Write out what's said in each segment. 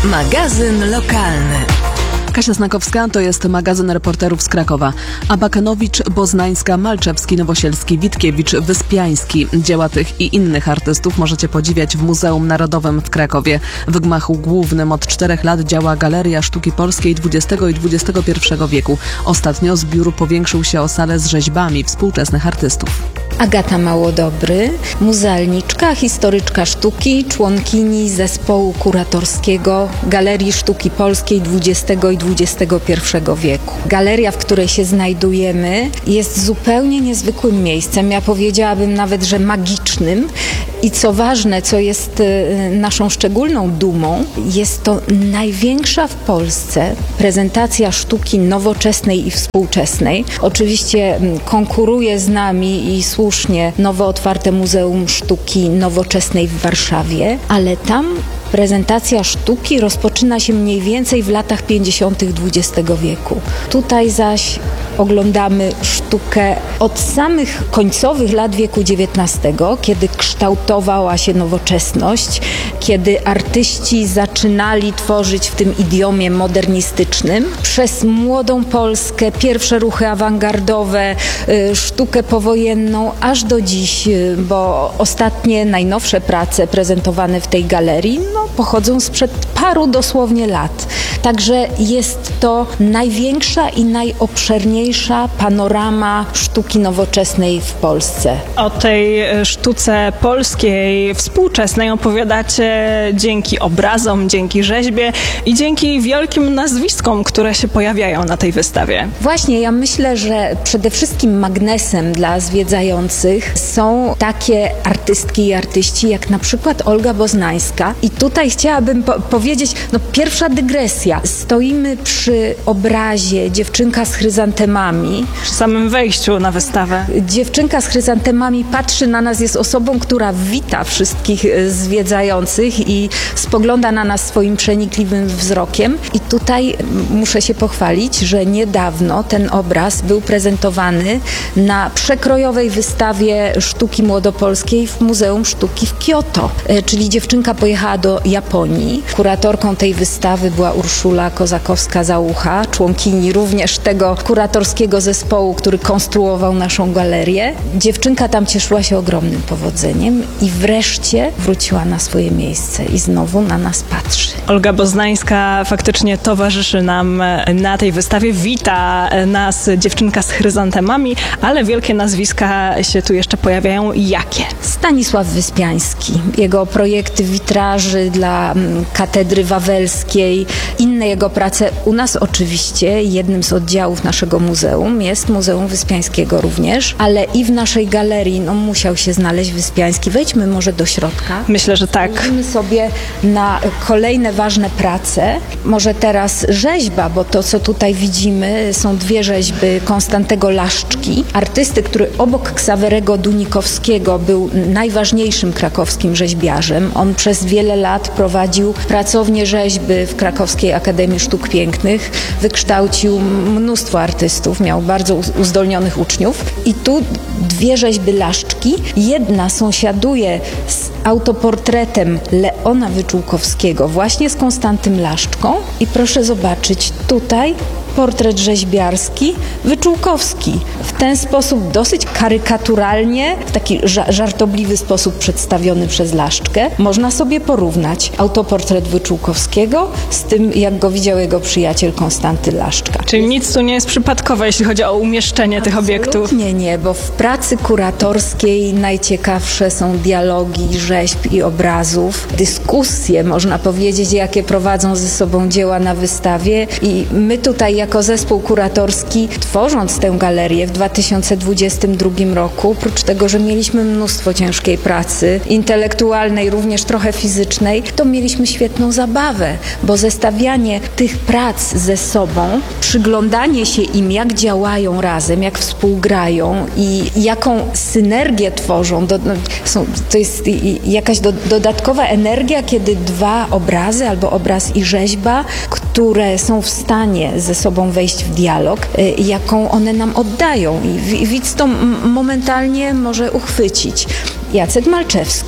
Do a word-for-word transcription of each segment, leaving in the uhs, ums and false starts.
Magazyn lokalny. Kasia Snakowska, to jest magazyn reporterów z Krakowa. Abakanowicz, Boznańska, Malczewski, Nowosielski, Witkiewicz, Wyspiański. Dzieła tych i innych artystów możecie podziwiać w Muzeum Narodowym w Krakowie. W gmachu głównym od czterech lat działa Galeria Sztuki Polskiej dwudziestego i dwudziestego pierwszego wieku. Ostatnio zbiór powiększył się o salę z rzeźbami współczesnych artystów. Agata Małodobry, muzealniczka, historyczka sztuki, członkini zespołu kuratorskiego Galerii Sztuki Polskiej dwudziestego i dwudziestego pierwszego wieku. Galeria, w której się znajdujemy, jest zupełnie niezwykłym miejscem. Ja powiedziałabym nawet, że magicznym. I co ważne, co jest naszą szczególną dumą, jest to największa w Polsce prezentacja sztuki nowoczesnej i współczesnej. Oczywiście konkuruje z nami i słusznie nowo otwarte Muzeum Sztuki Nowoczesnej w Warszawie, ale tam prezentacja sztuki rozpoczyna się mniej więcej w latach pięćdziesiątych dwudziestego wieku. Tutaj zaś oglądamy sztukę od samych końcowych lat wieku dziewiętnastego, kiedy kształtowała się nowoczesność, kiedy artyści zaczynali tworzyć w tym idiomie modernistycznym. Przez młodą Polskę, pierwsze ruchy awangardowe, sztukę powojenną, aż do dziś, bo ostatnie, najnowsze prace prezentowane w tej galerii no, pochodzą sprzed paru dosłownie lat. Także jest to największa i najobszerniejsza panorama sztuki nowoczesnej w Polsce. O tej sztuce polskiej, współczesnej opowiadacie dzięki obrazom, dzięki rzeźbie i dzięki wielkim nazwiskom, które się pojawiają na tej wystawie. Właśnie, ja myślę, że przede wszystkim magnesem dla zwiedzających są takie artystki i artyści jak na przykład Olga Boznańska. I tutaj chciałabym po- powiedzieć, no pierwsza dygresja. Stoimy przy obrazie Dziewczynka z chryzantemami. Przy samym wejściu na wystawę. Dziewczynka z chryzantemami patrzy na nas, jest osobą, która wita wszystkich zwiedzających i spogląda na nas swoim przenikliwym wzrokiem. I tutaj muszę się pochwalić, że niedawno ten obraz był prezentowany na przekrojowej wystawie sztuki młodopolskiej w Muzeum Sztuki w Kioto. Czyli dziewczynka pojechała do Japonii. Kuratorką tej wystawy była Urszula Kozakowska-Załucha, członkini również tego kuratorskiego zespołu, który konstruował naszą galerię. Dziewczynka tam cieszyła się ogromnym powodzeniem i wreszcie wróciła na swoje miejsce i znowu na nas patrzy. Olga Boznańska faktycznie towarzyszy nam na tej wystawie. Wita nas Dziewczynka z chryzantemami, ale wielkie nazwiska się tu jeszcze pojawiają. Jakie? Stanisław Wyspiański. Jego projekty witraży dla Katedry Wawelskiej, inne jego prace. U nas oczywiście jednym z oddziałów naszego muzeum jest Muzeum Wyspiańskiego również, ale i w naszej galerii no, musiał się znaleźć Wyspiański. Wejdźmy może do środka. Myślę, że tak. Spojrzymy sobie na kolejne ważne prace. Może teraz rzeźba, bo to, co tutaj widzimy, są dwie rzeźby Konstantego Laszczki, artysty, który obok Ksawerego Dunikowskiego był najważniejszym krakowskim rzeźbiarzem. On przez wiele lat prowadził pracownię rzeźby w Krakowskiej Akademii Sztuk Pięknych. Wykształcił mnóstwo artystów, miał bardzo uzdolnionych uczniów. I tu dwie rzeźby Laszczki. Jedna sąsiaduje z autoportretem Leona Wyczółkowskiego, właśnie z Konstantym Laszczką. I proszę zobaczyć, tutaj portret rzeźbiarski Wyczółkowski. W ten sposób dosyć karykaturalnie, w taki ża- żartobliwy sposób przedstawiony przez Laszczkę. Można sobie porównać autoportret Wyczółkowskiego z tym, jak go widział jego przyjaciel Konstanty Laszczka. Czyli nic tu nie jest przypadkowe, jeśli chodzi o umieszczenie tych obiektów. Nie, nie, bo w pracy kuratorskiej najciekawsze są dialogi rzeźb i obrazów, dyskusje, można powiedzieć, jakie prowadzą ze sobą dzieła na wystawie. I my tutaj jako zespół kuratorski, tworząc tę galerię w dwa tysiące dwudziestym drugim roku, oprócz tego, że mieliśmy mnóstwo ciężkiej pracy, intelektualnej, również trochę fizycznej, to mieliśmy świetną zabawę, bo zestawianie tych prac ze sobą, przyglądanie się im, jak działają razem, jak współgrają i jaką synergię tworzą, do, no, są, to jest i, i jakaś do, dodatkowa energia, kiedy dwa obrazy albo obraz i rzeźba, które są w stanie ze sobą wejść w dialog, jaką one nam oddają i widz to momentalnie może uchwycić. Jacek Malczewski.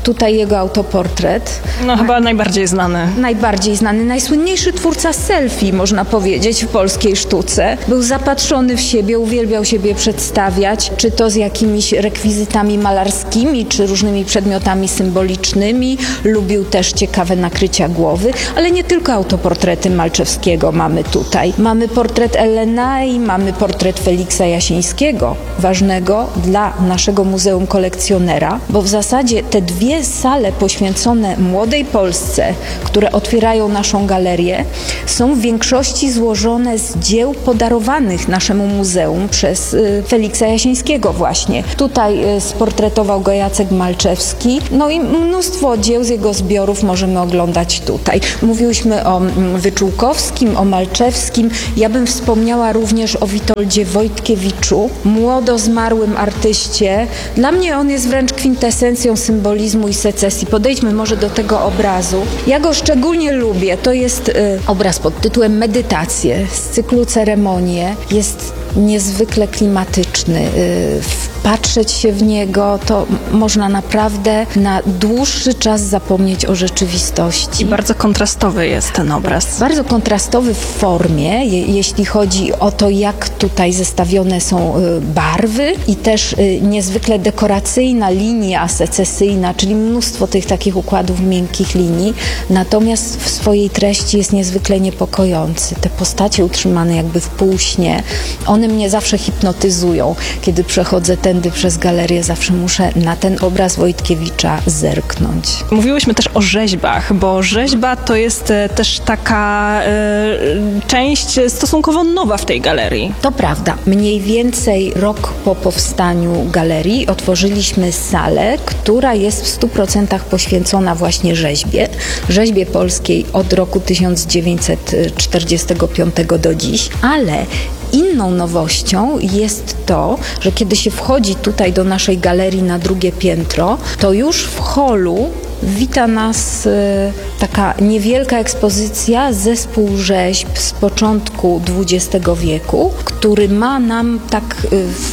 Tutaj jego autoportret. No chyba najbardziej znany. Najbardziej znany, najsłynniejszy twórca selfie, można powiedzieć, w polskiej sztuce. Był zapatrzony w siebie, uwielbiał siebie przedstawiać, czy to z jakimiś rekwizytami malarskimi, czy różnymi przedmiotami symbolicznymi. Lubił też ciekawe nakrycia głowy, ale nie tylko autoportrety Malczewskiego mamy tutaj. Mamy portret Ellenay, mamy portret Feliksa Jasińskiego, ważnego dla naszego Muzeum Kolekcjonera, bo w zasadzie te dwie sale poświęcone młodej Polsce, które otwierają naszą galerię, są w większości złożone z dzieł podarowanych naszemu muzeum przez y, Feliksa Jasińskiego właśnie. Tutaj y, sportretował go Jacek Malczewski, no i mnóstwo dzieł z jego zbiorów możemy oglądać tutaj. Mówiłyśmy o mm, Wyczółkowskim, o Malczewskim. Ja bym wspomniała również o Witoldzie Wojtkiewiczu, młodo zmarłym artyście. Dla mnie on jest wręcz kwintesencją symbolizmu i secesji. Podejdźmy może do tego obrazu. Ja go szczególnie lubię. To jest y, obraz pod tytułem Medytacje z cyklu Ceremonie. Jest niezwykle klimatyczny. Y, Patrzeć się w niego, to można naprawdę na dłuższy czas zapomnieć o rzeczywistości. I bardzo kontrastowy jest ten obraz. Bardzo kontrastowy w formie, je, jeśli chodzi o to, jak tutaj zestawione są y, barwy i też y, niezwykle dekoracyjna linia secesyjna, czyli mnóstwo tych takich układów miękkich linii, natomiast w swojej treści jest niezwykle niepokojący. Te postacie utrzymane jakby w półśnie, one mnie zawsze hipnotyzują. Kiedy przechodzę tędy przez galerię, zawsze muszę na ten obraz Wojtkiewicza zerknąć. Mówiłyśmy też o rzeźbach, bo rzeźba to jest e, też taka e, część stosunkowo nowa w tej galerii. To prawda. Mniej więcej rok po powstaniu galerii otworzyliśmy salę, która jest w stu procentach poświęcona właśnie rzeźbie. Rzeźbie polskiej od roku tysiąc dziewięćset czterdziestego piątego do dziś, ale inną nowością jest to, że kiedy się wchodzi tutaj do naszej galerii na drugie piętro, to już w holu wita nas y, taka niewielka ekspozycja, zespół rzeźb z początku dwudziestego wieku, który ma nam tak y,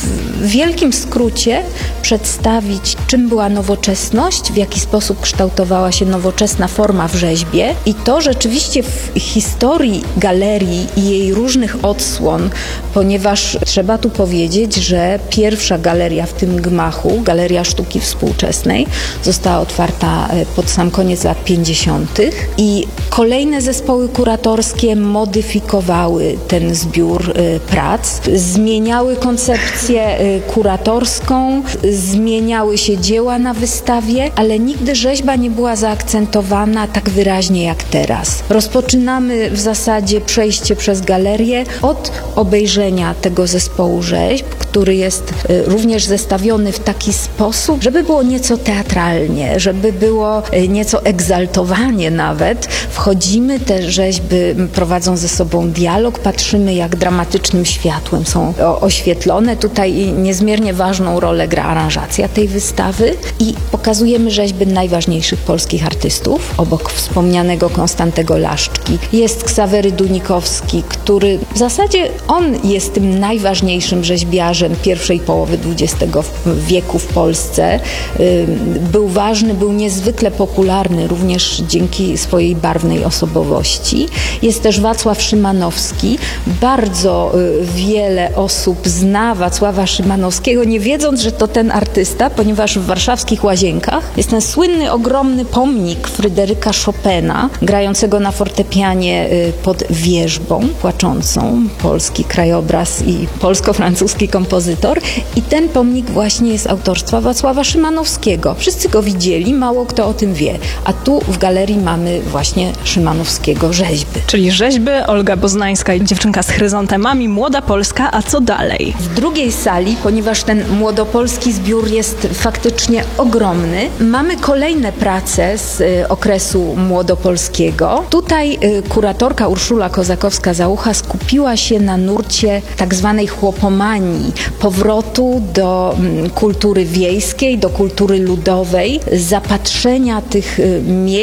w wielkim skrócie przedstawić, czym była nowoczesność, w jaki sposób kształtowała się nowoczesna forma w rzeźbie i to rzeczywiście w historii galerii i jej różnych odsłon, ponieważ trzeba tu powiedzieć, że pierwsza galeria w tym gmachu, Galeria Sztuki Współczesnej, została otwarta pod sam koniec lat pięćdziesiątych i kolejne zespoły kuratorskie modyfikowały ten zbiór y, prac, zmieniały koncepcję y, kuratorską, zmieniały się dzieła na wystawie, ale nigdy rzeźba nie była zaakcentowana tak wyraźnie jak teraz. Rozpoczynamy w zasadzie przejście przez galerię od obejrzenia tego zespołu rzeźb, który jest y, również zestawiony w taki sposób, żeby było nieco teatralnie, żeby było y, nieco egzaltowanie nawet. Wchodzimy, te rzeźby prowadzą ze sobą dialog, patrzymy, jak dramatycznym światłem są o, oświetlone. Tutaj niezmiernie ważną rolę gra aranżacja tej wystawy i pokazujemy rzeźby najważniejszych polskich artystów. Obok wspomnianego Konstantego Laszczki jest Ksawery Dunikowski, który w zasadzie on jest tym najważniejszym rzeźbiarzem pierwszej połowy dwudziestego wieku w Polsce. Był ważny, był niezwykle popularny również dzięki swojej barwnej osobowości. Jest też Wacław Szymanowski. Bardzo wiele osób zna Wacława Szymanowskiego, nie wiedząc, że to ten artysta, ponieważ w warszawskich Łazienkach jest ten słynny, ogromny pomnik Fryderyka Chopina, grającego na fortepianie pod wierzbą płaczącą, polski krajobraz i polsko-francuski kompozytor. I ten pomnik właśnie jest autorstwa Wacława Szymanowskiego. Wszyscy go widzieli, mało kto o tym wie. A tu w galerii mamy właśnie Szymanowskiego rzeźby. Czyli rzeźby, Olga Boznańska i dziewczynka z chryzantemami, Młoda Polska, a co dalej? W drugiej sali, ponieważ ten młodopolski zbiór jest faktycznie ogromny, mamy kolejne prace z y, okresu młodopolskiego. Tutaj y, kuratorka Urszula Kozakowska-Załucha skupiła się na nurcie tak zwanej chłopomanii, powrotu do mm, kultury wiejskiej, do kultury ludowej, zapatrzenia tych y, miejskich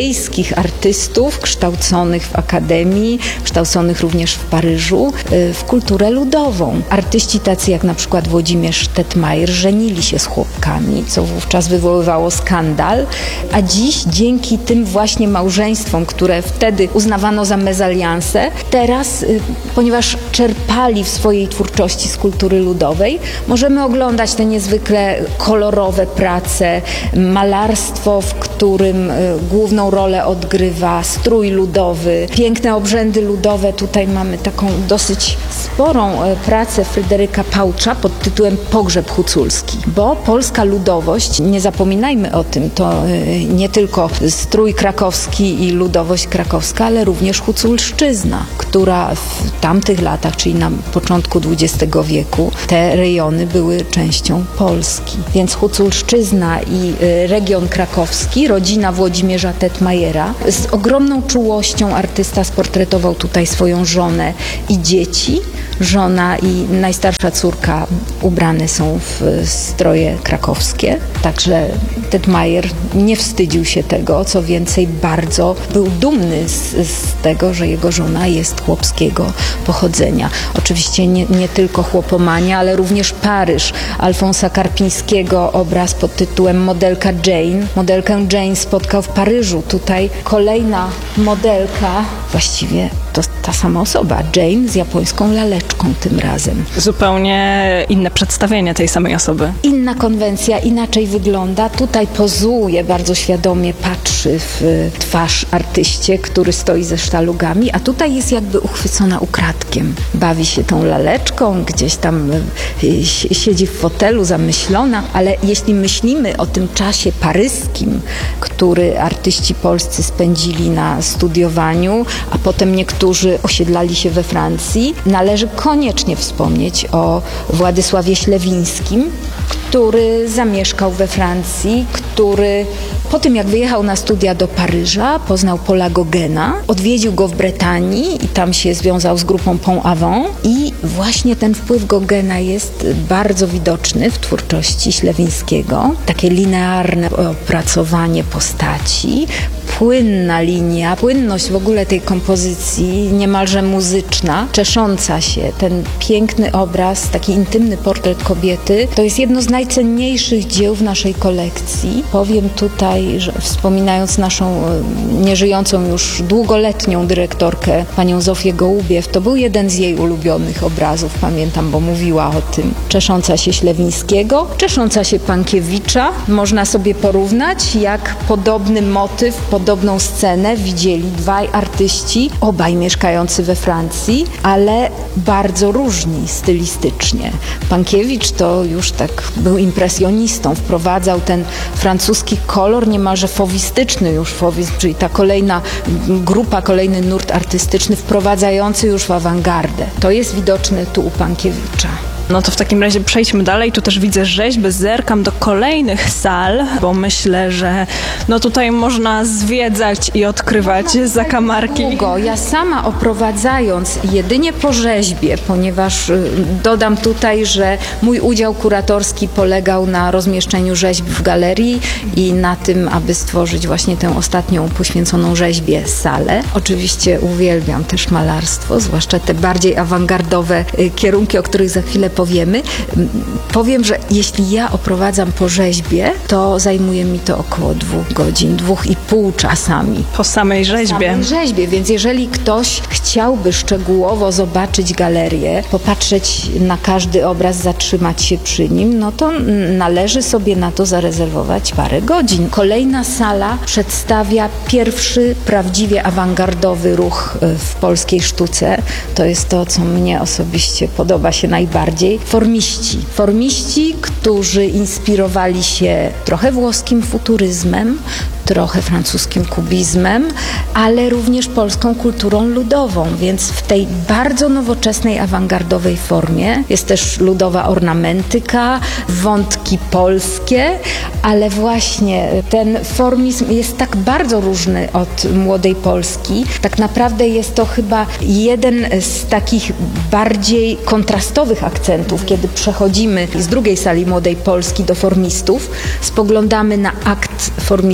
polskich artystów kształconych w Akademii, kształconych również w Paryżu, w kulturę ludową. Artyści tacy jak na przykład Włodzimierz Tetmajer żenili się z chłopkami, co wówczas wywoływało skandal, a dziś dzięki tym właśnie małżeństwom, które wtedy uznawano za mezalianse, teraz, ponieważ czerpali w swojej twórczości z kultury ludowej, możemy oglądać te niezwykle kolorowe prace, malarstwo, w którym główną rolę odgrywa strój ludowy, piękne obrzędy ludowe. Tutaj mamy taką dosyć sporą pracę Fryderyka Pałcza pod tytułem Pogrzeb huculski, bo polska ludowość, nie zapominajmy o tym, to nie tylko strój krakowski i ludowość krakowska, ale również huculszczyzna, która w tamtych latach, czyli na początku dwudziestego wieku, te rejony były częścią Polski. Więc huculszczyzna i region krakowski, rodzina Włodzimierza Tetmajera, z ogromną czułością artysta sportretował tutaj swoją żonę i dzieci. Żona i najstarsza córka ubrane są w stroje krakowskie, także Tetmajer nie wstydził się tego, co więcej bardzo był dumny z, z tego, że jego żona jest chłopskiego pochodzenia. Oczywiście nie, nie tylko chłopomania, ale również Paryż Alfonsa Karpińskiego, obraz pod tytułem Modelka Jane. Modelkę Jane spotkał w Paryżu. Tutaj kolejna modelka, właściwie to ta sama osoba, Jane z japońską laleczką tym razem. Zupełnie inne przedstawienie tej samej osoby. Inna konwencja, inaczej wygląda. Tutaj pozuje, bardzo świadomie patrzy w twarz artyście, który stoi ze sztalugami, a tutaj jest jakby uchwycona ukradkiem. Bawi się tą laleczką, gdzieś tam siedzi w fotelu zamyślona, ale jeśli myślimy o tym czasie paryskim, który artyści polscy spędzili na studiowaniu, a potem niektórzy osiedlali się we Francji, należy koniecznie wspomnieć o Władysławie Ślewińskim, który zamieszkał we Francji, który po tym jak wyjechał na studia do Paryża, poznał Paula Gauguina, odwiedził go w Bretanii i tam się związał z grupą Pont Avant i właśnie ten wpływ Gauguina jest bardzo widoczny w twórczości Ślewińskiego. Takie linearne opracowanie postaci, płynna linia, płynność w ogóle tej kompozycji, niemalże muzyczna, czesząca się. Ten piękny obraz, taki intymny portret kobiety, to jest jedno z najcenniejszych dzieł w naszej kolekcji. Powiem tutaj, że wspominając naszą nieżyjącą już długoletnią dyrektorkę, panią Zofię Gołubiew, to był jeden z jej ulubionych obrazów, pamiętam, bo mówiła o tym. Czesząca się Ślewińskiego, czesząca się Pankiewicza. Można sobie porównać, jak podobny motyw, podobną scenę widzieli dwaj artyści, obaj mieszkający we Francji, ale bardzo różni stylistycznie. Pankiewicz to już tak był impresjonistą, wprowadzał ten francuski kolor niemalże fowistyczny już, fowizm, czyli ta kolejna grupa, kolejny nurt artystyczny wprowadzający już w awangardę. To jest widoczne tu u Pankiewicza. No to w takim razie przejdźmy dalej. Tu też widzę rzeźby, zerkam do kolejnych sal, bo myślę, że no tutaj można zwiedzać i odkrywać zakamarki. Długo. Ja sama oprowadzając jedynie po rzeźbie, ponieważ dodam tutaj, że mój udział kuratorski polegał na rozmieszczeniu rzeźb w galerii i na tym, aby stworzyć właśnie tę ostatnią poświęconą rzeźbie salę. Oczywiście uwielbiam też malarstwo, zwłaszcza te bardziej awangardowe kierunki, o których za chwilę powiemy. Powiem, że jeśli ja oprowadzam po rzeźbie, to zajmuje mi to około dwóch godzin, dwóch i pół czasami. Po samej rzeźbie. Po samej rzeźbie, więc jeżeli ktoś chciałby szczegółowo zobaczyć galerię, popatrzeć na każdy obraz, zatrzymać się przy nim, no to należy sobie na to zarezerwować parę godzin. Kolejna sala przedstawia pierwszy prawdziwie awangardowy ruch w polskiej sztuce. To jest to, co mnie osobiście podoba się najbardziej. Formiści. Formiści, którzy inspirowali się trochę włoskim futuryzmem, trochę francuskim kubizmem, ale również polską kulturą ludową, więc w tej bardzo nowoczesnej, awangardowej formie jest też ludowa ornamentyka, wątki polskie, ale właśnie ten formizm jest tak bardzo różny od młodej Polski. Tak naprawdę jest to chyba jeden z takich bardziej kontrastowych akcentów, kiedy przechodzimy z drugiej sali młodej Polski do formistów, spoglądamy na akt formistyczny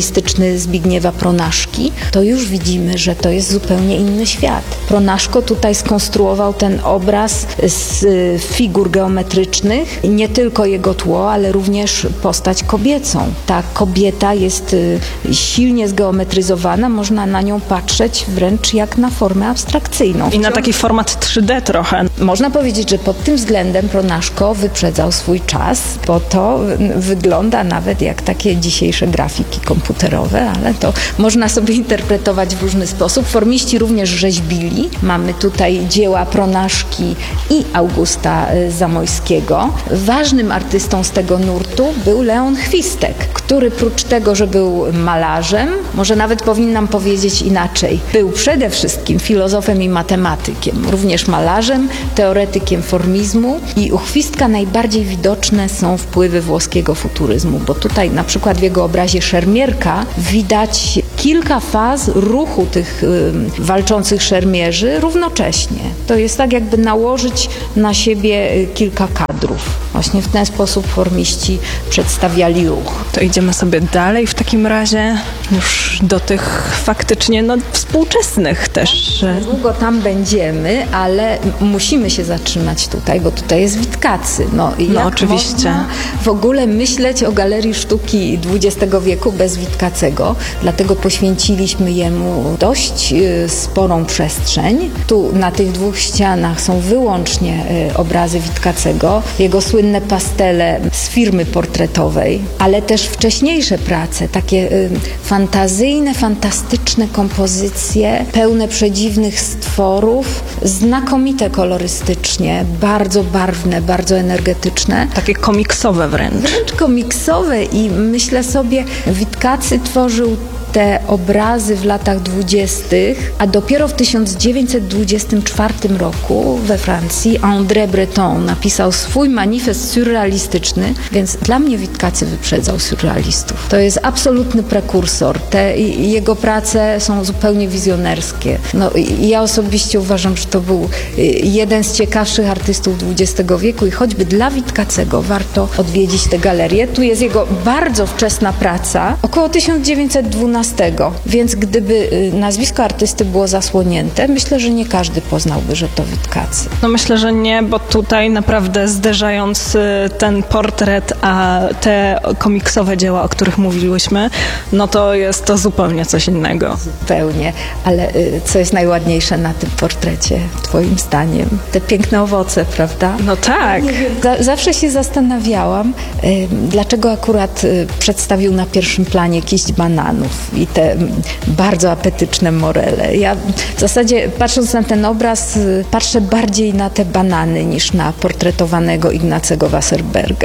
artystyczny Zbigniewa Pronaszki, to już widzimy, że to jest zupełnie inny świat. Pronaszko tutaj skonstruował ten obraz z figur geometrycznych, nie tylko jego tło, ale również postać kobiecą. Ta kobieta jest silnie zgeometryzowana, można na nią patrzeć wręcz jak na formę abstrakcyjną. I na taki format trzy D trochę. Można powiedzieć, że pod tym względem Pronaszko wyprzedzał swój czas, bo to wygląda nawet jak takie dzisiejsze grafiki komputerowe, ale to można sobie interpretować w różny sposób. Formiści również rzeźbili. Mamy tutaj dzieła Pronaszki i Augusta Zamojskiego. Ważnym artystą z tego nurtu był Leon Chwistek, który prócz tego, że był malarzem, może nawet powinnam powiedzieć inaczej, był przede wszystkim filozofem i matematykiem, również malarzem, teoretykiem formizmu i u Chwistka najbardziej widoczne są wpływy włoskiego futuryzmu, bo tutaj na przykład w jego obrazie Szermierka widać kilka faz ruchu tych y, walczących szermierzy równocześnie. To jest tak jakby nałożyć na siebie kilka kadrów. Właśnie w ten sposób formiści przedstawiali ruch. To idziemy sobie dalej w takim razie już do tych faktycznie no, współczesnych też. Długo tam będziemy, ale musimy się zatrzymać tutaj, bo tutaj jest Witkacy. No, no jak oczywiście. Można w ogóle myśleć o galerii sztuki dwudziestego wieku bez Witkacego, dlatego poświęciliśmy jemu dość y, sporą przestrzeń. Tu na tych dwóch ścianach są wyłącznie y, obrazy Witkacego, jego słynne pastele z firmy portretowej, ale też wcześniejsze prace, takie y, fantazyjne, fantastyczne kompozycje, pełne przedziwnych stworów, znakomite kolorystycznie, bardzo barwne, bardzo energetyczne. Takie komiksowe wręcz. Wręcz komiksowe i myślę sobie, Witkacy tworzył te obrazy w latach dwudziestych, a dopiero w tysiąc dziewięćset dwudziestym czwartym roku we Francji André Breton napisał swój manifest surrealistyczny, więc dla mnie Witkacy wyprzedzał surrealistów. To jest absolutny prekursor. Te jego prace są zupełnie wizjonerskie. No, ja osobiście uważam, że to był jeden z ciekawszych artystów dwudziestego wieku i choćby dla Witkacego warto odwiedzić tę galerię. Tu jest jego bardzo wczesna praca, około tysiąc dziewięćset dwunastego, więc gdyby nazwisko artysty było zasłonięte, myślę, że nie każdy poznałby, że to Witkacy. No myślę, że nie, bo tutaj naprawdę zderzając ten portret, a te komiksowe dzieła, o których mówiłyśmy, no to jest to zupełnie coś innego. Zupełnie, ale co jest najładniejsze na tym portrecie, twoim zdaniem? Te piękne owoce, prawda? No tak. Zawsze się zastanawiałam, dlaczego akurat przedstawił na pierwszym planie kiść bananów i te bardzo apetyczne morele. Ja w zasadzie patrząc na ten obraz patrzę bardziej na te banany niż na portretowanego Ignacego Wasserberga.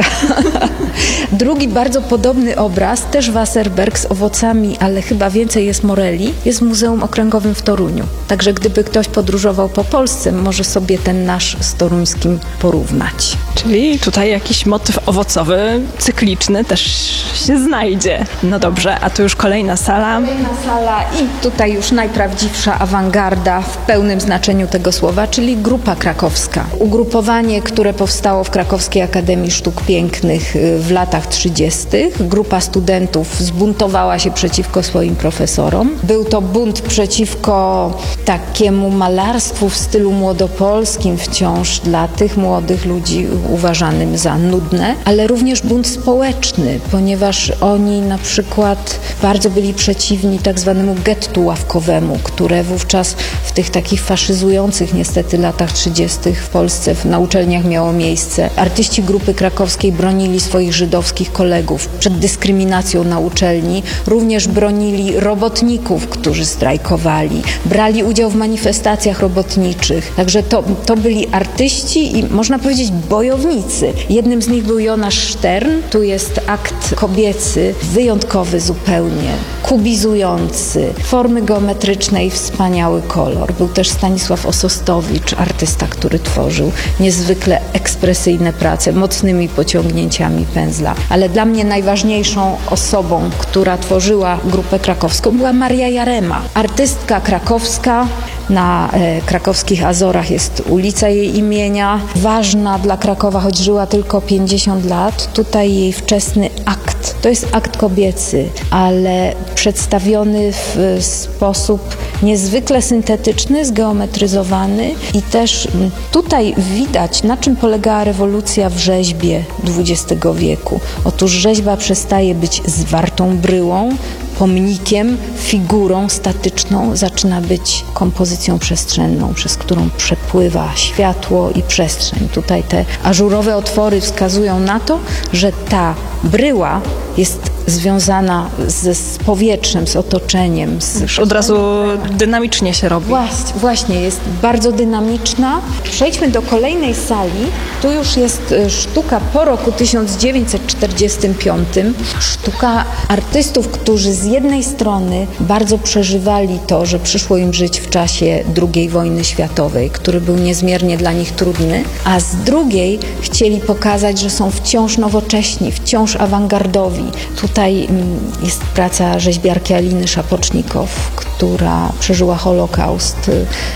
Drugi bardzo podobny obraz, też Wasserberg z owocami, ale chyba więcej jest moreli, jest w Muzeum Okręgowym w Toruniu. Także gdyby ktoś podróżował po Polsce, może sobie ten nasz z toruńskim porównać. Czyli tutaj jakiś motyw owocowy, cykliczny też się znajdzie. No dobrze, a tu już kolejna sala. Kolejna sala i tutaj już najprawdziwsza awangarda w pełnym znaczeniu tego słowa, czyli Grupa Krakowska. Ugrupowanie, które powstało w Krakowskiej Akademii Sztuk Pięknych w latach trzydziestych. Grupa studentów zbuntowała się przeciwko swoim profesorom. Był to bunt przeciwko takiemu malarstwu w stylu młodopolskim wciąż dla tych młodych ludzi uważanym za nudne, ale również bunt społeczny, ponieważ oni na przykład bardzo byli przeciwni tak zwanemu gettu ławkowemu, które wówczas w tych takich faszyzujących niestety latach trzydziestych w Polsce na uczelniach miało miejsce. Artyści Grupy Krakowskiej bronili swoich żydowskich kolegów przed dyskryminacją na uczelni, również bronili robotników, którzy strajkowali, brali udział w manifestacjach robotniczych. Także to, to byli artyści i można powiedzieć bojownicy. Jednym z nich był Jonasz Stern. Tu jest akt kobiecy, wyjątkowy zupełnie, kubizujący, formy geometryczne i wspaniały kolor. Był też Stanisław Osostowicz, artysta, który tworzył niezwykle ekspresyjne prace, mocnymi pociągnięciami pędzla. Ale dla mnie najważniejszą osobą, która tworzyła Grupę Krakowską, była Maria Jarema. Artystka krakowska, Na e, krakowskich Azorach jest ulica jej imienia. Ważna dla Krakowa, choć żyła tylko pięćdziesiąt lat. Tutaj jej wczesny akt. To jest akt kobiecy, ale przedstawiony w sposób niezwykle syntetyczny, zgeometryzowany i też tutaj widać, na czym polegała rewolucja w rzeźbie dwudziestego wieku. Otóż rzeźba przestaje być zwartą bryłą, pomnikiem, figurą statyczną, zaczyna być kompozycją przestrzenną, przez którą przepływa światło i przestrzeń. Tutaj te ażurowe otwory wskazują na to, że ta bryła jest związana z, z powietrzem, z otoczeniem. Z... Już od razu dynamicznie się robi. Właśnie, właśnie, jest bardzo dynamiczna. Przejdźmy do kolejnej sali. Tu już jest sztuka po roku tysiąc dziewięćset czterdziestym piątym. Sztuka artystów, którzy z jednej strony bardzo przeżywali to, że przyszło im żyć w czasie drugiej wojny światowej, który był niezmiernie dla nich trudny, a z drugiej chcieli pokazać, że są wciąż nowocześni, wciąż awangardowi. Tutaj jest praca rzeźbiarki Aliny Szapocznikow, która przeżyła Holokaust,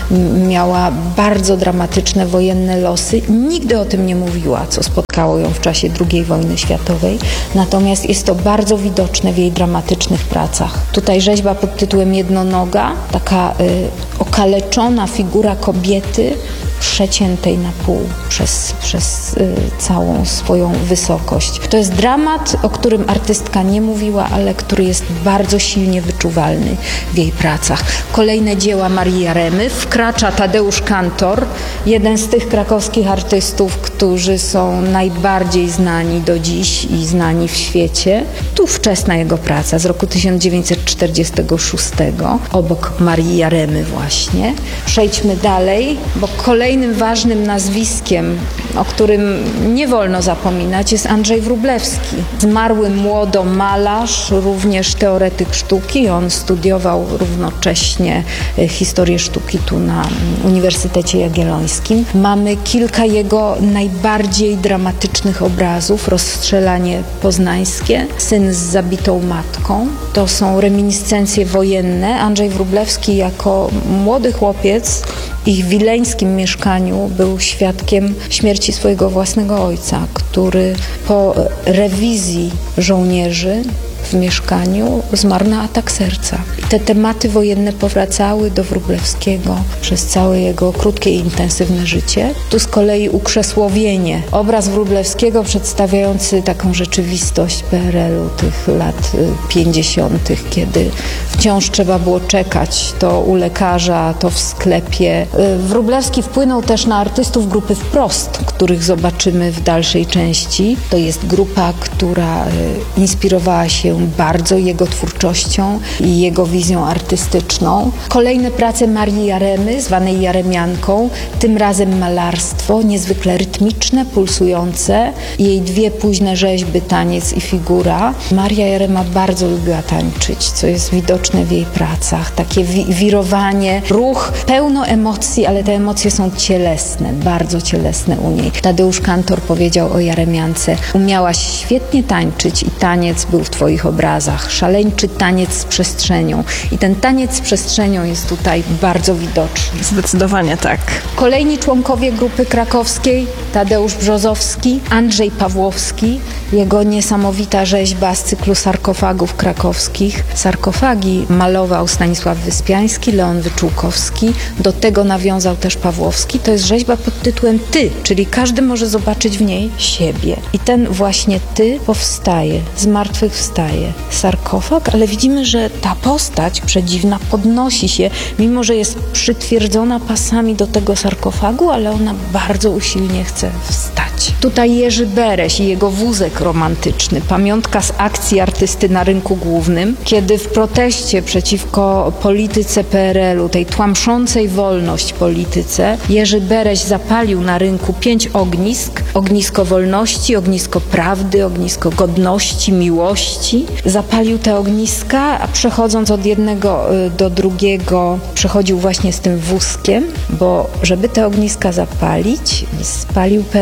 miała bardzo dramatyczne wojenne losy. Nigdy o tym nie mówiła, co spotkało ją w czasie drugiej wojny światowej. Natomiast jest to bardzo widoczne w jej dramatycznych pracach. Tutaj rzeźba pod tytułem Jednonoga, taka y, okaleczona figura kobiety, przeciętej na pół przez, przez y, całą swoją wysokość. To jest dramat, o którym artystka nie mówiła, ale który jest bardzo silnie wyczuwalny w jej pracach. Kolejne dzieła Marii Jaremy. Wkracza Tadeusz Kantor, jeden z tych krakowskich artystów, którzy są najbardziej znani do dziś i znani w świecie. Tu wczesna jego praca z roku tysiąc dziewięćset czterdziestego szóstego, obok Marii Jaremy właśnie. Przejdźmy dalej, bo kolejny Kolejnym ważnym nazwiskiem, o którym nie wolno zapominać, jest Andrzej Wróblewski. Zmarły młodo malarz, również teoretyk sztuki. On studiował równocześnie historię sztuki tu na Uniwersytecie Jagiellońskim. Mamy kilka jego najbardziej dramatycznych obrazów. Rozstrzelanie poznańskie, Syn z zabitą matką. To są reminiscencje wojenne. Andrzej Wróblewski jako młody chłopiec ich wileńskim mieszkaniu był świadkiem śmierci swojego własnego ojca, który po rewizji żołnierzy w mieszkaniu zmarł na atak serca. I te tematy wojenne powracały do Wróblewskiego przez całe jego krótkie i intensywne życie. Tu z kolei ukrzesłowienie. Obraz Wróblewskiego przedstawiający taką rzeczywistość P R L u tych lat pięćdziesiątych, kiedy wciąż trzeba było czekać to u lekarza, to w sklepie. Wróblewski wpłynął też na artystów grupy Wprost, których zobaczymy w dalszej części. To jest grupa, która inspirowała się bardzo jego twórczością i jego wizją artystyczną. Kolejne prace Marii Jaremy, zwanej Jaremianką, tym razem malarstwo, niezwykle rytmiczne, pulsujące. Jej dwie późne rzeźby, Taniec i Figura. Maria Jarema bardzo lubiła tańczyć, co jest widoczne w jej pracach. Takie wi- wirowanie, ruch, pełno emocji, ale te emocje są cielesne, bardzo cielesne u niej. Tadeusz Kantor powiedział o Jaremiance: umiałaś świetnie tańczyć i taniec był w twoich obrazach. Szaleńczy taniec z przestrzenią. I ten taniec z przestrzenią jest tutaj bardzo widoczny. Zdecydowanie tak. Kolejni członkowie grupy krakowskiej: Tadeusz Brzozowski, Andrzej Pawłowski, jego niesamowita rzeźba z cyklu sarkofagów krakowskich. Sarkofagi malował Stanisław Wyspiański, Leon Wyczółkowski. Do tego nawiązał też Pawłowski. To jest rzeźba pod tytułem Ty, czyli każdy może zobaczyć w niej siebie. I ten właśnie Ty powstaje, zmartwychwstaje. Sarkofag, ale widzimy, że ta postać przedziwna podnosi się, mimo że jest przytwierdzona pasami do tego sarkofagu, ale ona bardzo usilnie chce wstać. Tutaj Jerzy Bereś i jego wózek romantyczny, pamiątka z akcji artysty na rynku głównym, kiedy w proteście przeciwko polityce P R L u, tej tłamszącej wolność polityce, Jerzy Bereś zapalił na rynku pięć ognisk. Ognisko wolności, ognisko prawdy, ognisko godności, miłości. Zapalił te ogniska, a przechodząc od jednego do drugiego, przechodził właśnie z tym wózkiem, bo żeby te ogniska zapalić, spalił P R L owskie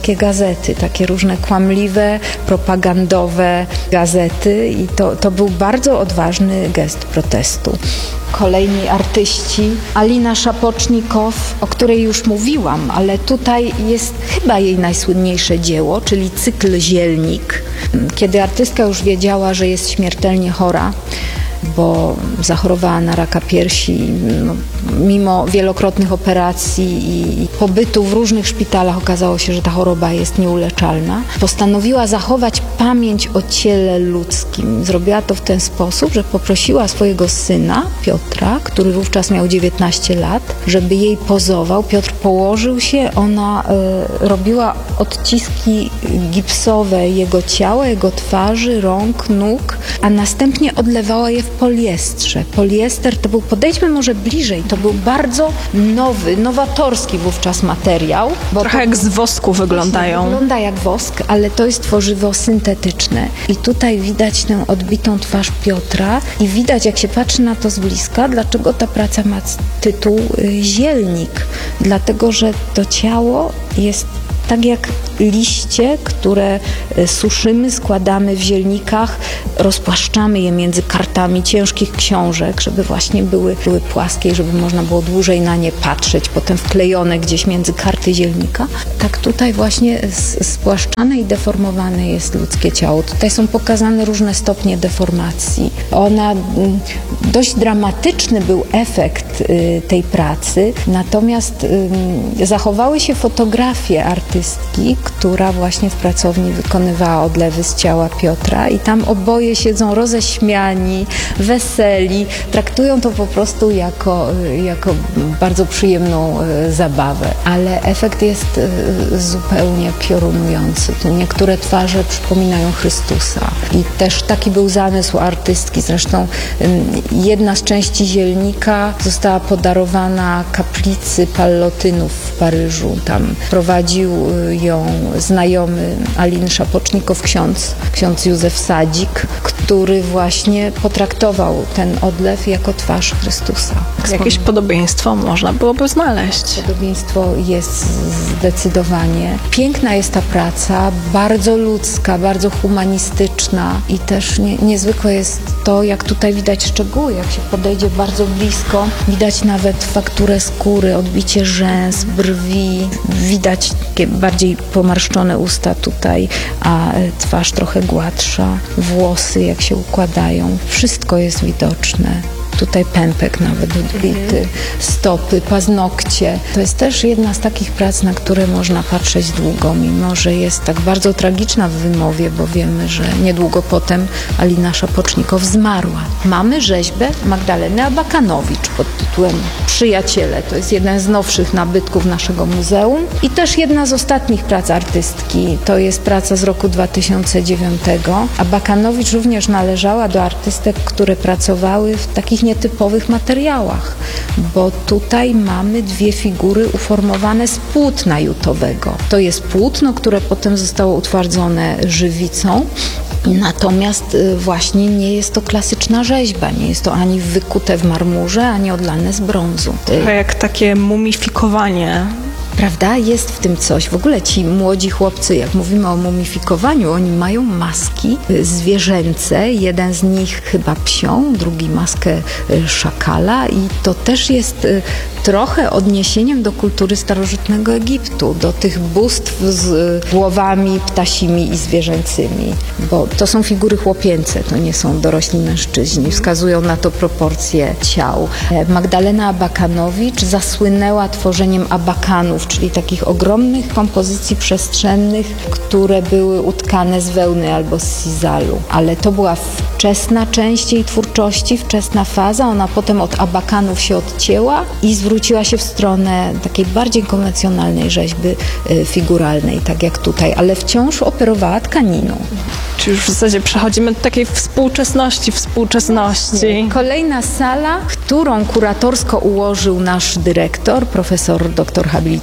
polskie gazety, takie różne kłamliwe, propagandowe gazety i to, to był bardzo odważny gest protestu. Kolejni artyści. Alina Szapocznikow, o której już mówiłam, ale tutaj jest chyba jej najsłynniejsze dzieło, czyli cykl Zielnik. Kiedy artystka już wiedziała, że jest śmiertelnie chora, bo zachorowała na raka piersi, no, mimo wielokrotnych operacji i pobytu w różnych szpitalach okazało się, że ta choroba jest nieuleczalna. Postanowiła zachować pamięć o ciele ludzkim. Zrobiła to w ten sposób, że poprosiła swojego syna, Piotra, który wówczas miał dziewiętnaście lat, żeby jej pozował. Piotr położył się, ona y, robiła odciski gipsowe jego ciała, jego twarzy, rąk, nóg, a następnie odlewała je w poliestrze. Poliester to był, podejdźmy może bliżej, to był bardzo nowy, nowatorski wówczas materiał. Bo Trochę to, jak z wosku wyglądają. Wygląda jak wosk, ale to jest tworzywo syntetyczne. I tutaj widać tę odbitą twarz Piotra i widać, jak się patrzy na to z bliska, dlaczego ta praca ma tytuł Zielnik. Dlatego, że to ciało jest tak jak liście, które suszymy, składamy w zielnikach, rozpłaszczamy je między kartami ciężkich książek, żeby właśnie były, były płaskie i żeby można było dłużej na nie patrzeć, potem wklejone gdzieś między karty zielnika. Tak tutaj właśnie spłaszczane i deformowane jest ludzkie ciało. Tutaj są pokazane różne stopnie deformacji. Ona, dość dramatyczny był efekt tej pracy, natomiast zachowały się fotografie artystki, która właśnie w pracowni wykonywała odlewy z ciała Piotra i tam oboje siedzą roześmiani, weseli, traktują to po prostu jako, jako bardzo przyjemną zabawę, ale efekt jest zupełnie piorunujący. Niektóre twarze przypominają Chrystusa i też taki był zamysł artystki. Zresztą jedna z części zielnika została podarowana kaplicy Pallotynów w Paryżu. Tam prowadził ją znajomy Aliny Szapocznikow, ksiądz, ksiądz Józef Sadzik, który właśnie potraktował ten odlew jako twarz Chrystusa. Jakieś podobieństwo można byłoby znaleźć. Podobieństwo jest zdecydowanie. Piękna jest ta praca, bardzo ludzka, bardzo humanistyczna i też nie, niezwykłe jest to, jak tutaj widać szczegóły, jak się podejdzie bardzo blisko. Widać nawet fakturę skóry, odbicie rzęs, brwi. Widać takie bardziej pomarszczone usta tutaj, a twarz trochę gładsza. Włosy, jak się układają. Wszystko jest widoczne. Tutaj pępek nawet odbity, stopy, paznokcie. To jest też jedna z takich prac, na które można patrzeć długo, mimo że jest tak bardzo tragiczna w wymowie, bo wiemy, że niedługo potem Alina Szapocznikow zmarła. Mamy rzeźbę Magdaleny Abakanowicz pod tytułem Przyjaciele. To jest jeden z nowszych nabytków naszego muzeum i też jedna z ostatnich prac artystki. To jest praca z roku dwa tysiące dziewiątego. Abakanowicz również należała do artystek, które pracowały w takich nietypowych materiałach, bo tutaj mamy dwie figury uformowane z płótna jutowego. To jest płótno, które potem zostało utwardzone żywicą, natomiast właśnie nie jest to klasyczna rzeźba, nie jest to ani wykute w marmurze, ani odlane z brązu. Trochę jak takie mumifikowanie. Prawda? Jest w tym coś. W ogóle ci młodzi chłopcy, jak mówimy o mumifikowaniu, oni mają maski zwierzęce. Jeden z nich chyba psią, drugi maskę szakala i to też jest trochę odniesieniem do kultury starożytnego Egiptu, do tych bóstw z głowami ptasimi i zwierzęcymi, bo to są figury chłopięce, to nie są dorośli mężczyźni. Wskazują na to proporcje ciał. Magdalena Abakanowicz zasłynęła tworzeniem abakanów, czyli takich ogromnych kompozycji przestrzennych, które były utkane z wełny albo z sizalu. Ale to była wczesna część jej twórczości, wczesna faza. Ona potem od abakanów się odcięła i zwróciła się w stronę takiej bardziej konwencjonalnej rzeźby figuralnej, tak jak tutaj, ale wciąż operowała tkaniną. Czy już w zasadzie przechodzimy do takiej współczesności, współczesności. Kolejna sala, którą kuratorsko ułożył nasz dyrektor, profesor doktor habilitowany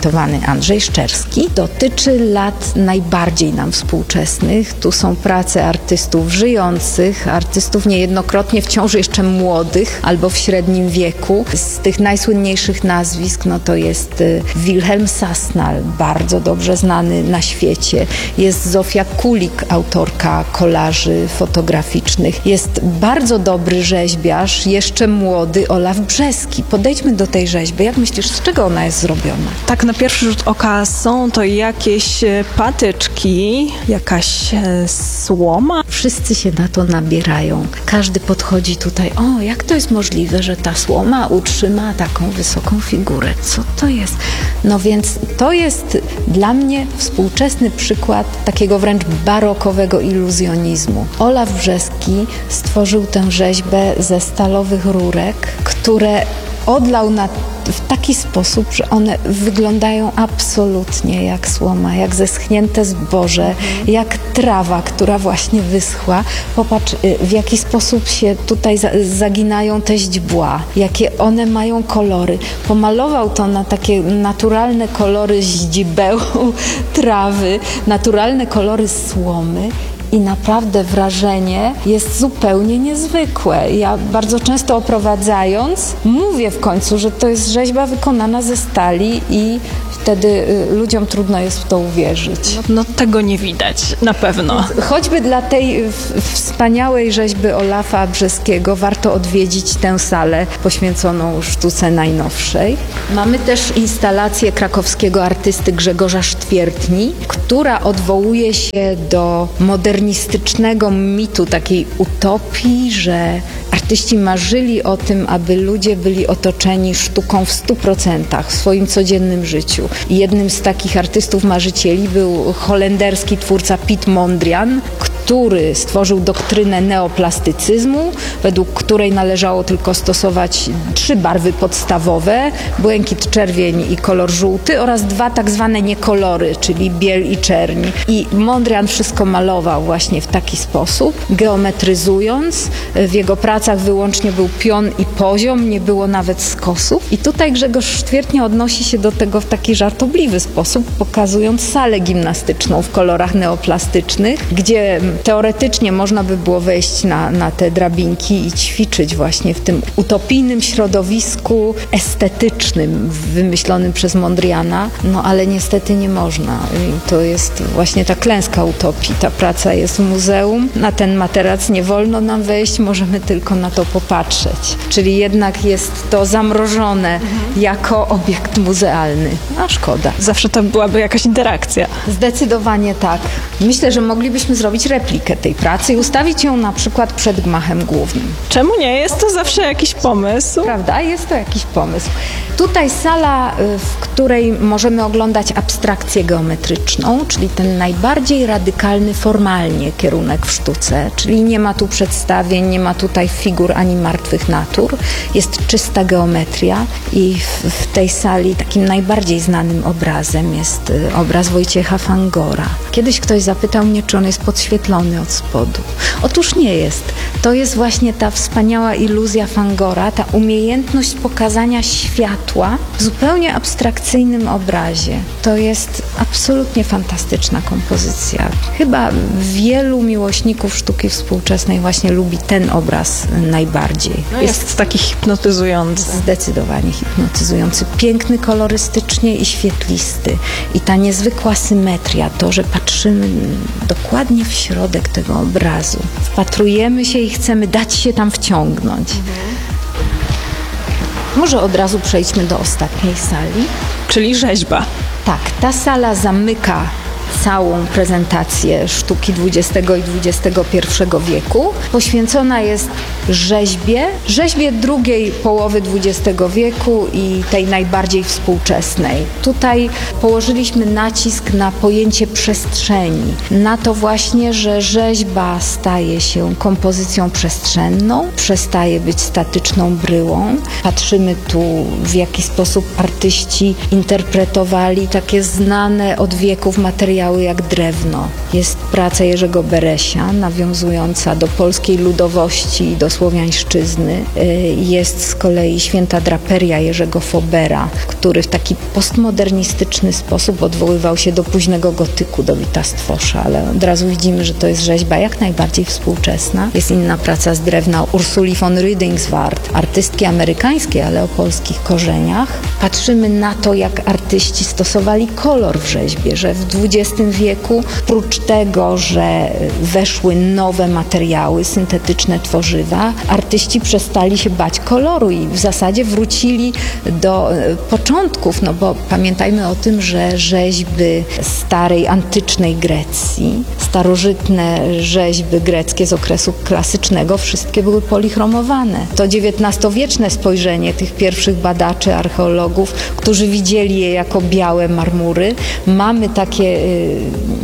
zilustrowany Andrzej Szczerski, dotyczy lat najbardziej nam współczesnych. Tu są prace artystów żyjących, artystów niejednokrotnie wciąż jeszcze młodych albo w średnim wieku. Z tych najsłynniejszych nazwisk no to jest Wilhelm Sassnal, bardzo dobrze znany na świecie. Jest Zofia Kulik, autorka kolaży fotograficznych. Jest bardzo dobry rzeźbiarz, jeszcze młody, Olaf Brzeski. Podejdźmy do tej rzeźby. Jak myślisz, z czego ona jest zrobiona? Tak na pierwszy rzut oka są to jakieś patyczki, jakaś słoma. Wszyscy się na to nabierają. Każdy podchodzi tutaj, o, jak to jest możliwe, że ta słoma utrzyma taką wysoką figurę? Co to jest? No więc to jest dla mnie współczesny przykład takiego wręcz barokowego iluzjonizmu. Olaf Brzeski stworzył tę rzeźbę ze stalowych rurek, które odlał na, w taki sposób, że one wyglądają absolutnie jak słoma, jak zeschnięte zboże, jak trawa, która właśnie wyschła. Popatrz, w jaki sposób się tutaj zaginają te źdźbła, jakie one mają kolory. Pomalował to na takie naturalne kolory źdźbeł, trawy, naturalne kolory słomy. I naprawdę wrażenie jest zupełnie niezwykłe. Ja bardzo często oprowadzając mówię w końcu, że to jest rzeźba wykonana ze stali i wtedy y, ludziom trudno jest w to uwierzyć. No, no tego nie widać, na pewno. Choćby dla tej w, wspaniałej rzeźby Olafa Brzeskiego warto odwiedzić tę salę poświęconą sztuce najnowszej. Mamy też instalację krakowskiego artysty Grzegorza Sztwiertni, która odwołuje się do modernistycznego mitu, takiej utopii, że artyści marzyli o tym, aby ludzie byli otoczeni sztuką w stu procentach w swoim codziennym życiu. I jednym z takich artystów marzycieli był holenderski twórca Piet Mondrian, który stworzył doktrynę neoplastycyzmu, według której należało tylko stosować trzy barwy podstawowe, błękit, czerwień i kolor żółty oraz dwa tak zwane niekolory, czyli biel i czerń. I Mondrian wszystko malował właśnie w taki sposób, geometryzując. W jego pracach wyłącznie był pion i poziom, nie było nawet skosów. I tutaj Grzegorz Sztwiertnia odnosi się do tego w taki żartobliwy sposób, pokazując salę gimnastyczną w kolorach neoplastycznych, gdzie teoretycznie można by było wejść na, na te drabinki i ćwiczyć właśnie w tym utopijnym środowisku estetycznym wymyślonym przez Mondriana, no ale niestety nie można. I to jest właśnie ta klęska utopii. Ta praca jest w muzeum, na ten materac nie wolno nam wejść, możemy tylko na to popatrzeć. Czyli jednak jest to zamrożone mhm. jako obiekt muzealny. A szkoda. Zawsze to byłaby jakaś interakcja. Zdecydowanie tak. Myślę, że moglibyśmy zrobić replikę tej pracy i ustawić ją na przykład przed gmachem głównym. Czemu nie? Jest to zawsze jakiś pomysł. Prawda? Jest to jakiś pomysł. Tutaj sala, w której możemy oglądać abstrakcję geometryczną, czyli ten najbardziej radykalny formalnie kierunek w sztuce, czyli nie ma tu przedstawień, nie ma tutaj figur ani martwych natur. Jest czysta geometria i w, w tej sali takim najbardziej znanym obrazem jest obraz Wojciecha Fangora. Kiedyś ktoś zapytał mnie, czy on jest podświetlony od spodu. Otóż nie jest. To jest właśnie ta wspaniała iluzja Fangora, ta umiejętność pokazania światła w zupełnie abstrakcyjnym obrazie. To jest absolutnie fantastyczna kompozycja. Chyba wielu miłośników sztuki współczesnej właśnie lubi ten obraz najbardziej. No jest, jest taki hipnotyzujący. Zdecydowanie hipnotyzujący. Piękny kolorystycznie i świetlisty. I ta niezwykła symetria, to, że patrzymy dokładnie w środek tego obrazu. Wpatrujemy się i chcemy dać się tam wciągnąć. Mhm. Może od razu przejdźmy do ostatniej sali. Czyli rzeźba. Tak, ta sala zamyka całą prezentację sztuki dwudziestego i dwudziestego pierwszego wieku. Poświęcona jest rzeźbie, rzeźbie drugiej połowy dwudziestego wieku i tej najbardziej współczesnej. Tutaj położyliśmy nacisk na pojęcie przestrzeni, na to właśnie, że rzeźba staje się kompozycją przestrzenną, przestaje być statyczną bryłą. Patrzymy tu, w jaki sposób artyści interpretowali takie znane od wieków materiały materiały jak drewno. Jest praca Jerzego Beresia, nawiązująca do polskiej ludowości i do słowiańszczyzny. Jest z kolei Święta Draperia Jerzego Fobera, który w taki postmodernistyczny sposób odwoływał się do późnego gotyku, do Wita Stwosza, ale od razu widzimy, że to jest rzeźba jak najbardziej współczesna. Jest inna praca z drewna Ursuli von Rüdingswart, artystki amerykańskiej, ale o polskich korzeniach. Patrzymy na to, jak artyści stosowali kolor w rzeźbie, że w dwudziestym wieku, prócz tego, że weszły nowe materiały, syntetyczne tworzywa, artyści przestali się bać koloru i w zasadzie wrócili do początków, no bo pamiętajmy o tym, że rzeźby starej, antycznej Grecji, starożytne rzeźby greckie z okresu klasycznego, wszystkie były polichromowane. To dziewiętnastowieczne spojrzenie tych pierwszych badaczy, archeologów, którzy widzieli je jako białe marmury, mamy takie y,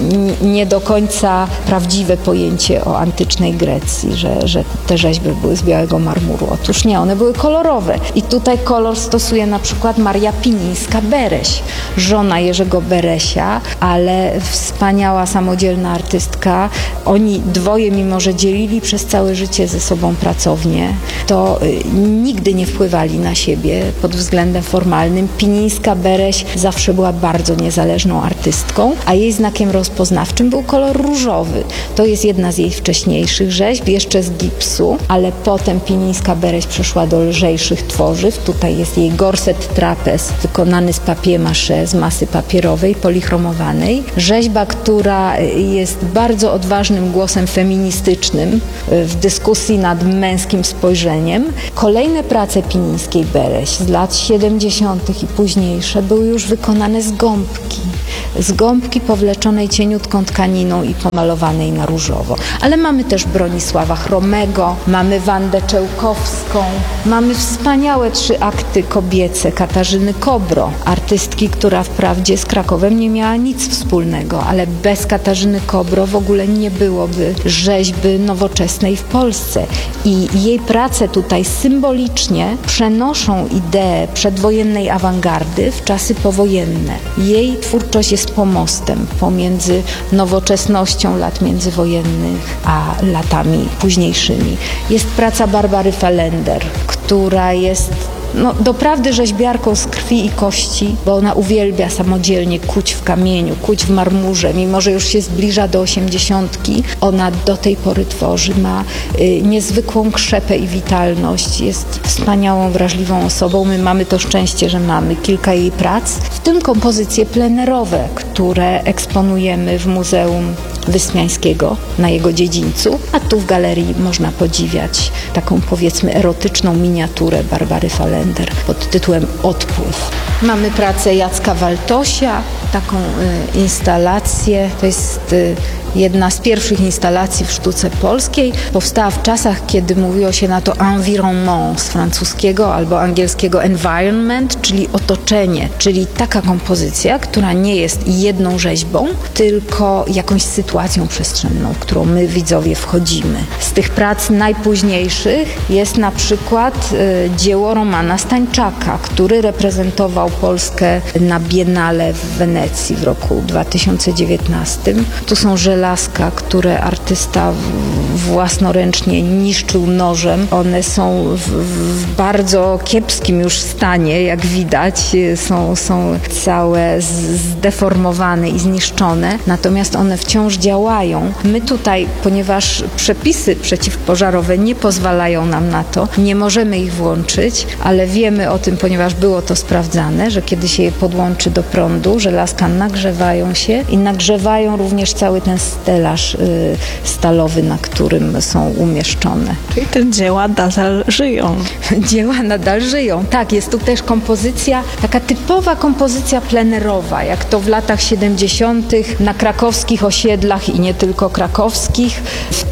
nie do końca prawdziwe pojęcie o antycznej Grecji, że, że te rzeźby były z białego marmuru. Otóż nie, one były kolorowe. I tutaj kolor stosuje na przykład Maria Pinińska-Bereś, żona Jerzego Beresia, ale wspaniała, samodzielna artystka. Oni dwoje, mimo że dzielili przez całe życie ze sobą pracownię, to y, nigdy nie wpływali na siebie pod względem formalnym. Pinińska-Bereś zawsze była bardzo niezależną artystką, a jej znakiem rozpoznawczym był kolor różowy. To jest jedna z jej wcześniejszych rzeźb, jeszcze z gipsu, ale potem Pinińska-Bereś przeszła do lżejszych tworzyw. Tutaj jest jej gorset trapez, wykonany z papier-mâché, z masy papierowej, polichromowanej. Rzeźba, która jest bardzo odważnym głosem feministycznym w dyskusji nad męskim spojrzeniem. Kolejne prace Pinińskiej-Bereś z lat siedemdziesiątych i późniejsze były już wykonane z gąbki. Z gąbki powleczonej cieniutką tkaniną i pomalowanej na różowo. Ale mamy też Bronisława Chromego, mamy Wandę Czełkowską, mamy wspaniałe trzy akty kobiece Katarzyny Kobro, artystki, która wprawdzie z Krakowem nie miała nic wspólnego, ale bez Katarzyny Kobro w ogóle nie byłoby rzeźby nowoczesnej w Polsce. I jej prace tutaj symbolicznie przenoszą ideę przedwojennej awangardy w czasy powojenne. Jej twórczość jest pomostem pomiędzy nowoczesnością lat międzywojennych a latami późniejszymi. Jest praca Barbary Fallender, która jest no, doprawdy rzeźbiarką z krwi i kości, bo ona uwielbia samodzielnie kuć w kamieniu, kuć w marmurze, mimo że już się zbliża do osiemdziesiątki, ona do tej pory tworzy, ma y, niezwykłą krzepę i witalność, jest wspaniałą, wrażliwą osobą. My mamy to szczęście, że mamy kilka jej prac, w tym kompozycje plenerowe, które eksponujemy w Muzeum Wyspiańskiego na jego dziedzińcu, a tu w galerii można podziwiać taką, powiedzmy, erotyczną miniaturę Barbary Fallender pod tytułem Odpływ. Mamy pracę Jacka Waltosia, taką y, instalację, to jest y, jedna z pierwszych instalacji w sztuce polskiej. Powstała w czasach, kiedy mówiło się na to environnement z francuskiego albo angielskiego environment, czyli otoczenie, czyli taka kompozycja, która nie jest jedną rzeźbą, tylko jakąś sytuacją przestrzenną, w którą my, widzowie, wchodzimy. Z tych prac najpóźniejszych jest na przykład y, dzieło Romana Stańczaka, który reprezentował Polskę na Biennale w Wenecji w roku dwa tysiące dziewiętnastym. Tu są żelazka, które artysta własnoręcznie niszczył nożem. One są w, w bardzo kiepskim już stanie, jak widać. Są, są całe zdeformowane i zniszczone, natomiast one wciąż działają. My tutaj, ponieważ przepisy przeciwpożarowe nie pozwalają nam na to, nie możemy ich włączyć, ale wiemy o tym, ponieważ było to sprawdzane, że kiedy się je podłączy do prądu, żelazka nagrzewają się i nagrzewają również cały ten stelaż y, stalowy, na którym są umieszczone. Czyli te dzieła nadal żyją. Dzieła nadal żyją. Tak, jest tu też kompozycja, taka typowa kompozycja plenerowa, jak to w latach siedemdziesiątych na krakowskich osiedlach i nie tylko krakowskich, w tych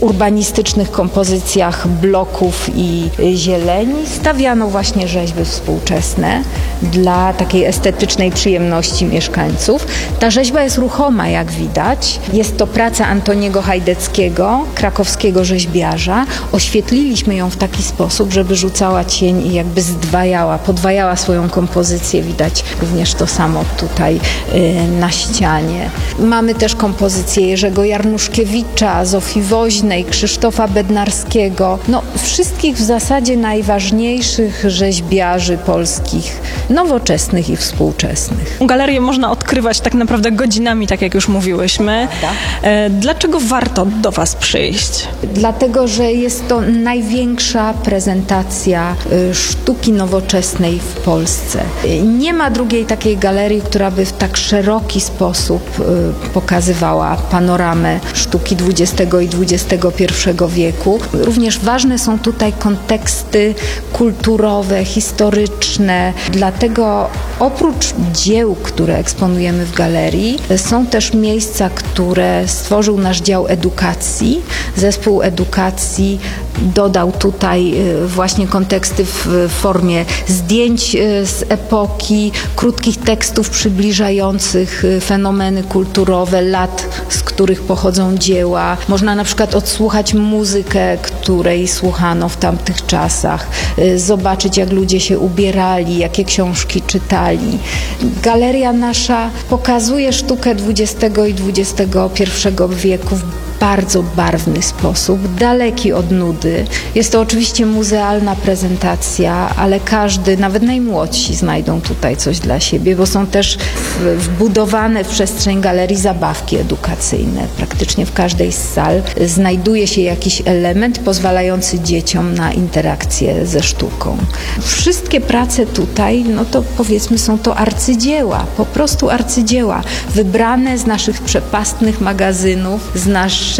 urbanistycznych kompozycjach bloków i zieleni stawiano właśnie rzeźby współczesne dla takiej estetycznej przyjemności mieszkańców. Ta rzeźba jest ruchoma, jak widać. Jest to praca Antoniego Hajdeckiego, krakowskiego rzeźbiarza. Oświetliliśmy ją w taki sposób, żeby rzucała cień i jakby zdwajała, podwajała swoją kompozycję. Widać również to samo tutaj y, na ścianie. Mamy też kompozycje Jerzego Jarnuszkiewicza, Zofii Woźnej, Krzysztofa Bednarskiego. No, wszystkich w zasadzie najważniejszych rzeźbiarzy polskich, nowoczesnych i współczesnych. Galerię można odkrywać tak naprawdę godzinami, tak jak już mówiłyśmy. E, Dlaczego warto do Was przyjść? Dlatego, że jest to największa prezentacja y, sztuki nowoczesnej w Polsce. Y, Nie ma drugiej takiej galerii, która by w tak szeroki sposób y, pokazywała panoramę sztuki dwudziestego i dwudziestego pierwszego wieku. Również ważne są tutaj konteksty kulturowe, historyczne. Dlatego oprócz dzieł, które eksponujemy w galerii, są też miejsca, które stworzył nasz dział edukacji. Zespół edukacji dodał tutaj właśnie konteksty w formie zdjęć z epoki, krótkich tekstów przybliżających fenomeny kulturowe lat, z których pochodzą dzieła. Można na przykład odsłuchać muzykę, której słuchano w tamtych czasach, zobaczyć, jak ludzie się ubierali, jakie książki czytali. Galeria nasza pokazuje sztukę dwudziestego i dwudziestego pierwszego wieku w bardzo barwny sposób, daleki od nudy. Jest to oczywiście muzealna prezentacja, ale każdy, nawet najmłodsi, znajdą tutaj coś dla siebie, bo są też wbudowane w przestrzeń galerii zabawki edukacyjne. Praktycznie w każdej z sal znajduje się jakiś element pozwalający dzieciom na interakcję ze sztuką. Wszystkie prace tutaj, no to powiedzmy, są to arcydzieła, po prostu arcydzieła, wybrane z naszych przepastnych magazynów, z naszej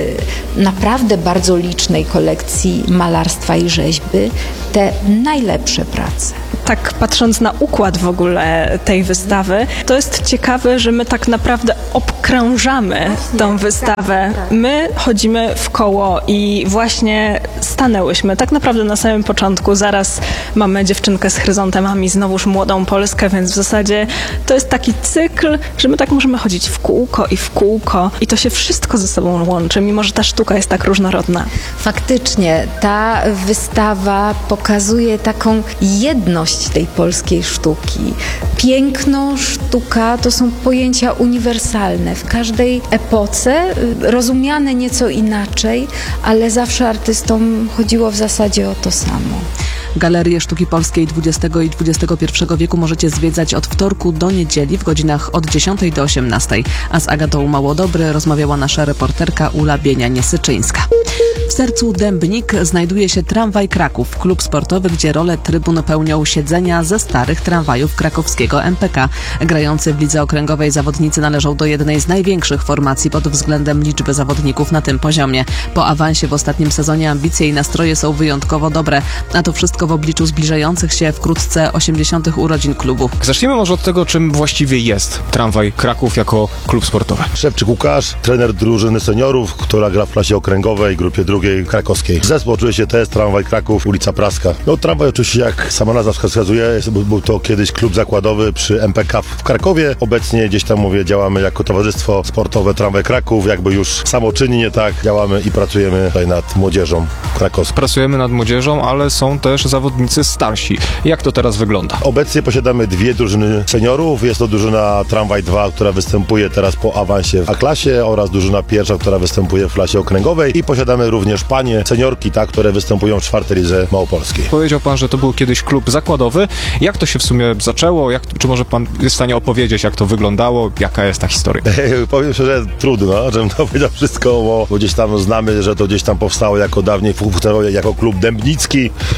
naprawdę bardzo licznej kolekcji malarstwa i rzeźby, te najlepsze prace. Tak patrząc na układ w ogóle tej wystawy, to jest ciekawe, że my tak naprawdę obkrążamy tą wystawę. My chodzimy w koło i właśnie stanęłyśmy tak naprawdę na samym początku. Zaraz mamy dziewczynkę z chryzantemami, znowuż młodą Polskę, więc w zasadzie to jest taki cykl, że my tak możemy chodzić w kółko i w kółko i to się wszystko ze sobą łączy, mimo że ta sztuka jest tak różnorodna. Faktycznie, ta wystawa pokazuje taką jedność tej polskiej sztuki. Piękno, sztuka to są pojęcia uniwersalne. W każdej epoce rozumiane nieco inaczej, ale zawsze artystom chodziło w zasadzie o to samo. Galerię Sztuki Polskiej dwudziestego i dwudziestego pierwszego wieku możecie zwiedzać od wtorku do niedzieli w godzinach od dziesiątej do osiemnastej. A z Agatą Małodobry rozmawiała nasza reporterka Ula Bienia-Niesyczyńska. W sercu Dębnik znajduje się Tramwaj Kraków, klub sportowy, gdzie rolę trybun pełnią siedzenia ze starych tramwajów krakowskiego M P K. Grający w lidze okręgowej zawodnicy należą do jednej z największych formacji pod względem liczby zawodników na tym poziomie. Po awansie w ostatnim sezonie ambicje i nastroje są wyjątkowo dobre, a to wszystko w obliczu zbliżających się wkrótce osiemdziesiątych urodzin klubu. Zacznijmy może od tego, czym właściwie jest Tramwaj Kraków jako klub sportowy. Szewczyk Łukasz, trener drużyny seniorów, która gra w klasie okręgowej, grupie drugiej krakowskiej. Zespół oczywiście to jest Tramwaj Kraków, ulica Praska. No Tramwaj oczywiście, jak sama nazwa wskazuje, jest, był to kiedyś klub zakładowy przy M P K w Krakowie. Obecnie gdzieś tam, mówię, działamy jako Towarzystwo Sportowe Tramwaj Kraków, jakby już samoczynnie tak działamy i pracujemy tutaj nad młodzieżą krakowską. Pracujemy nad młodzieżą, ale są też zawodnicy starsi. Jak to teraz wygląda? Obecnie posiadamy dwie drużyny seniorów. Jest to drużyna Tramwaj dwa, która występuje teraz po awansie w A-klasie oraz drużyna pierwsza, która występuje w klasie okręgowej i posiadamy również panie seniorki, tak, które występują w czwartej lidze małopolskiej. Powiedział pan, że to był kiedyś klub zakładowy. Jak to się w sumie zaczęło? Jak, czy może pan jest w stanie opowiedzieć, jak to wyglądało? Jaka jest ta historia? Powiem szczerze, trudno, żebym to powiedział wszystko, bo gdzieś tam znamy, że to gdzieś tam powstało jako dawniej funkcjonowało jako klub dębnicki. Potem się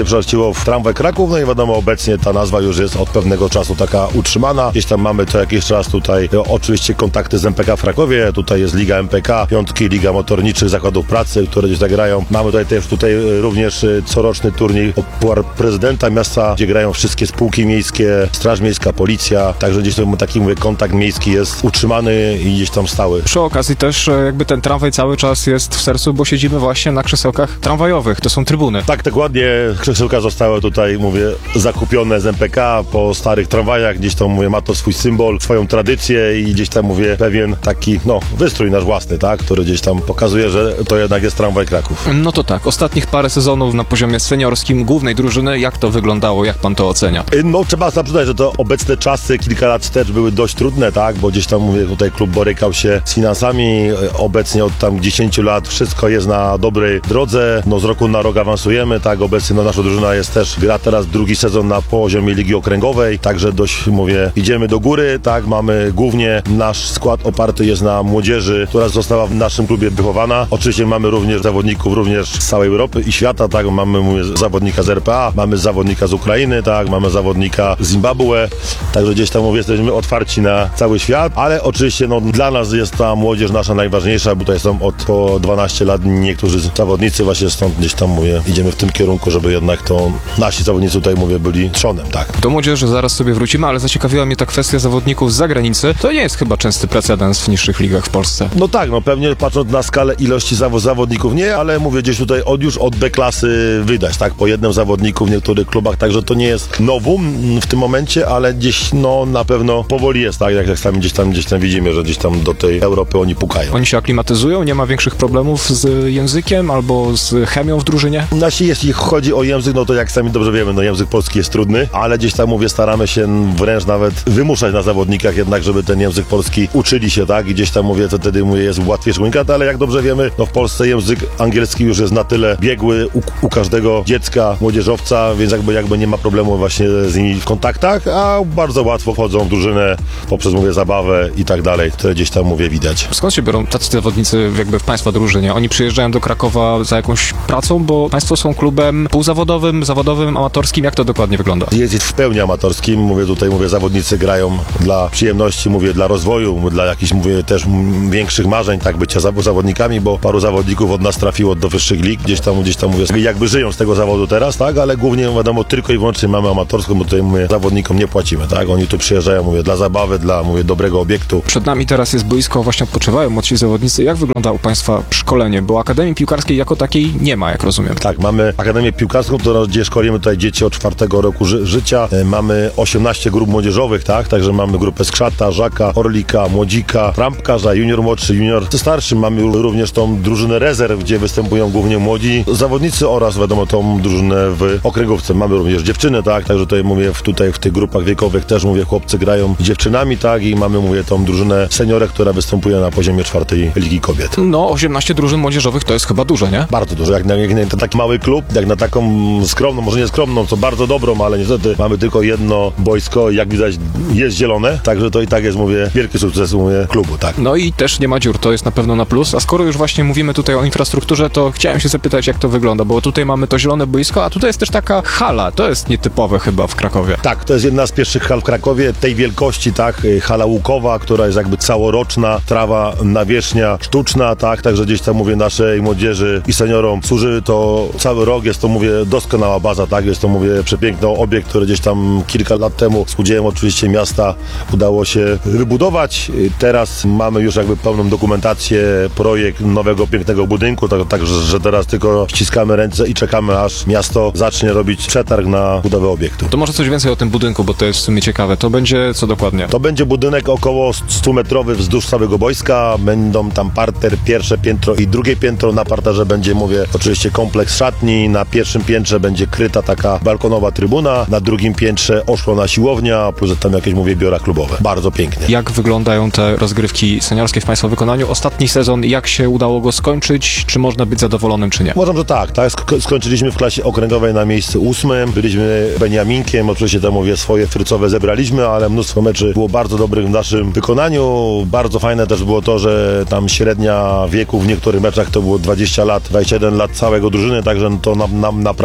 się przekształciło w Tramwaj Kraków, no i wiadomo, obecnie ta nazwa już jest od pewnego czasu taka utrzymana. Gdzieś tam mamy co jakiś czas tutaj e, oczywiście kontakty z M P K w Krakowie, tutaj jest Liga M P K, piątki Liga Motorniczych Zakładów Pracy, które gdzieś tak grają. Mamy tutaj też tutaj również e, coroczny turniej o Puchar Prezydenta Miasta, gdzie grają wszystkie spółki miejskie, Straż Miejska, Policja, także gdzieś tam taki mówię, kontakt miejski jest utrzymany i gdzieś tam stały. Przy okazji też e, jakby ten tramwaj cały czas jest w sercu, bo siedzimy właśnie na krzesełkach tramwajowych, to są trybuny. Tak, dokładnie, krzesełka zostały tutaj, mówię, zakupione z M P K po starych tramwajach, gdzieś tam, mówię, ma to swój symbol, swoją tradycję i gdzieś tam, mówię, pewien taki, no, wystrój nasz własny, tak, który gdzieś tam pokazuje, że to jednak jest Tramwaj Kraków. No to tak, ostatnich parę sezonów na poziomie seniorskim głównej drużyny, jak to wyglądało, jak pan to ocenia? No, trzeba zapytać, że to obecne czasy, kilka lat wstecz były dość trudne, tak, bo gdzieś tam, mówię, tutaj klub borykał się z finansami, obecnie od tam dziesięciu lat wszystko jest na dobrej drodze, no z roku na rok awansujemy, tak, obecnie no, nasza drużyna jest też, gra teraz drugi sezon na poziomie Ligi Okręgowej, także dość, mówię, idziemy do góry, tak, mamy głównie nasz skład oparty jest na młodzieży, która została w naszym klubie wychowana, oczywiście mamy również zawodników również z całej Europy i świata, tak, mamy, mówię, zawodnika z R P A, mamy zawodnika z Ukrainy, tak, mamy zawodnika z Zimbabwe, także gdzieś tam, mówię, jesteśmy otwarci na cały świat, ale oczywiście, no, dla nas jest ta młodzież nasza najważniejsza, bo tutaj są od po dwanaście lat niektórzy zawodnicy, właśnie stąd gdzieś tam, mówię, idziemy w tym kierunku, żeby jednak to nasi zawodnicy tutaj, mówię, byli trzonem, tak. Do młodzieży zaraz sobie wrócimy, ale zaciekawiła mnie ta kwestia zawodników z zagranicy. To nie jest chyba częsty precedens w niższych ligach w Polsce. No tak, no pewnie patrząc na skalę ilości zaw- zawodników nie, ale mówię, gdzieś tutaj od już od B klasy wydać, tak, po jednym zawodniku w niektórych klubach, także to nie jest nowum w tym momencie, ale gdzieś, no, na pewno powoli jest, tak, jak, jak sami gdzieś tam, gdzieś tam widzimy, że gdzieś tam do tej Europy oni pukają. Oni się aklimatyzują, nie ma większych problemów z językiem albo z chemią w drużynie? Nasi, jeśli chodzi o język, no to jak sami dobrze wiemy, no język polski jest trudny, ale gdzieś tam, mówię, staramy się wręcz nawet wymuszać na zawodnikach jednak, żeby ten język polski uczyli się, tak, i gdzieś tam, mówię, to wtedy, mówię, jest łatwiejszy komunikat, ale jak dobrze wiemy, no w Polsce język angielski już jest na tyle biegły u, u każdego dziecka, młodzieżowca, więc jakby, jakby nie ma problemu właśnie z nimi w kontaktach, a bardzo łatwo wchodzą w drużynę poprzez, mówię, zabawę i tak dalej, które gdzieś tam, mówię, widać. Skąd się biorą tacy zawodnicy jakby w państwa drużynie? Oni przyjeżdżają do Krakowa za jakąś pracą, bo państwo są klubem półzawodowym, zawodowym, amatorskim. Jak to dokładnie wygląda? Jest w pełni amatorskim, mówię, tutaj, mówię, zawodnicy grają dla przyjemności, mówię, dla rozwoju, dla jakichś, mówię, też większych marzeń, tak, bycia zawodnikami, bo paru zawodników od nas trafiło do wyższych lig, gdzieś tam, gdzieś tam, mówię, jakby żyją z tego zawodu teraz, tak, ale głównie, wiadomo, tylko i wyłącznie mamy amatorską, bo tutaj, mówię, zawodnikom nie płacimy, tak, oni tu przyjeżdżają, mówię, dla zabawy, dla, mówię, dobrego obiektu. Przed nami teraz jest boisko, właśnie odpoczywają młodsi zawodnicy. Jak wygląda u państwa szkolenie? Bo Akademii Piłkarskiej jako takiej nie ma, jak rozumiem. Tak, mamy Akademię Piłkarską, którą, gdzie szkolimy tutaj dzieci od czwartego roku ży- życia. E, mamy osiemnaście grup młodzieżowych, tak, także mamy grupę Skrzata, Żaka, Orlika, Młodzika, Trampkarza, junior młodszy, junior starszy. Mamy również tą drużynę rezerw, gdzie występują głównie młodzi zawodnicy oraz, wiadomo, tą drużynę w okręgówce. Mamy również dziewczyny, tak, także tutaj mówię, w, tutaj w tych grupach wiekowych też, mówię, chłopcy grają z dziewczynami, tak, i mamy, mówię, tą drużynę seniorek, która występuje na poziomie czwartej Ligi Kobiet. No, osiemnaście drużyn młodzieżowych to jest chyba dużo, nie? Bardzo dużo, jak na, jak na taki mały klub, jak na taką skromną, może nie skromną, co bardzo dobrą, ale niestety mamy tylko jedno boisko i jak widać jest zielone, także to i tak jest, mówię, wielki sukces, mówię, klubu, tak. No i też nie ma dziur, to jest na pewno na plus, a skoro już właśnie mówimy tutaj o infrastrukturze, to chciałem się zapytać, jak to wygląda, bo tutaj mamy to zielone boisko, a tutaj jest też taka hala, to jest nietypowe chyba w Krakowie. Tak, to jest jedna z pierwszych hal w Krakowie, tej wielkości, tak, hala łukowa, która jest jakby całoroczna, trawa, nawierzchnia sztuczna, tak, także gdzieś tam, mówię, naszej młodzieży i seniorom służy to cały rok, jest to, mówię, doskonała baza, tak, jest to, mówię, przepiękny obiekt, który gdzieś tam kilka lat temu z udziałem oczywiście miasta udało się wybudować. Teraz mamy już jakby pełną dokumentację, projekt nowego, pięknego budynku, tak, tak że teraz tylko ściskamy ręce i czekamy, aż miasto zacznie robić przetarg na budowę obiektu. To może coś więcej o tym budynku, bo to jest w sumie ciekawe. To będzie co dokładnie? To będzie budynek około stu metrowy wzdłuż całego boiska. Będą tam parter, pierwsze piętro i drugie piętro. Na parterze będzie, mówię, oczywiście kompleks szatni. Na pierwszym piętrze będzie kryta taka balkonowa trybuna. Na drugim piętrze oszklona siłownia, plus tam jakieś, mówię, biura klubowe. Bardzo pięknie. Jak wyglądają te rozgrywki seniorskie w państwa wykonaniu? Ostatni sezon, jak się udało go skończyć? Czy można być zadowolonym, czy nie? Uważam, że tak. tak. Sk- skończyliśmy w klasie okręgowej na miejscu ósmym. Byliśmy Beniaminkiem. Oczywiście tam, mówię, swoje frycowe zebraliśmy, ale mnóstwo meczy było bardzo dobrych w naszym wykonaniu. Bardzo fajne też było to, że tam średnia wieku w niektórych meczach to było dwadzieścia lat, dwadzieścia jeden lat całego drużyny, także to nam, nam naprawdę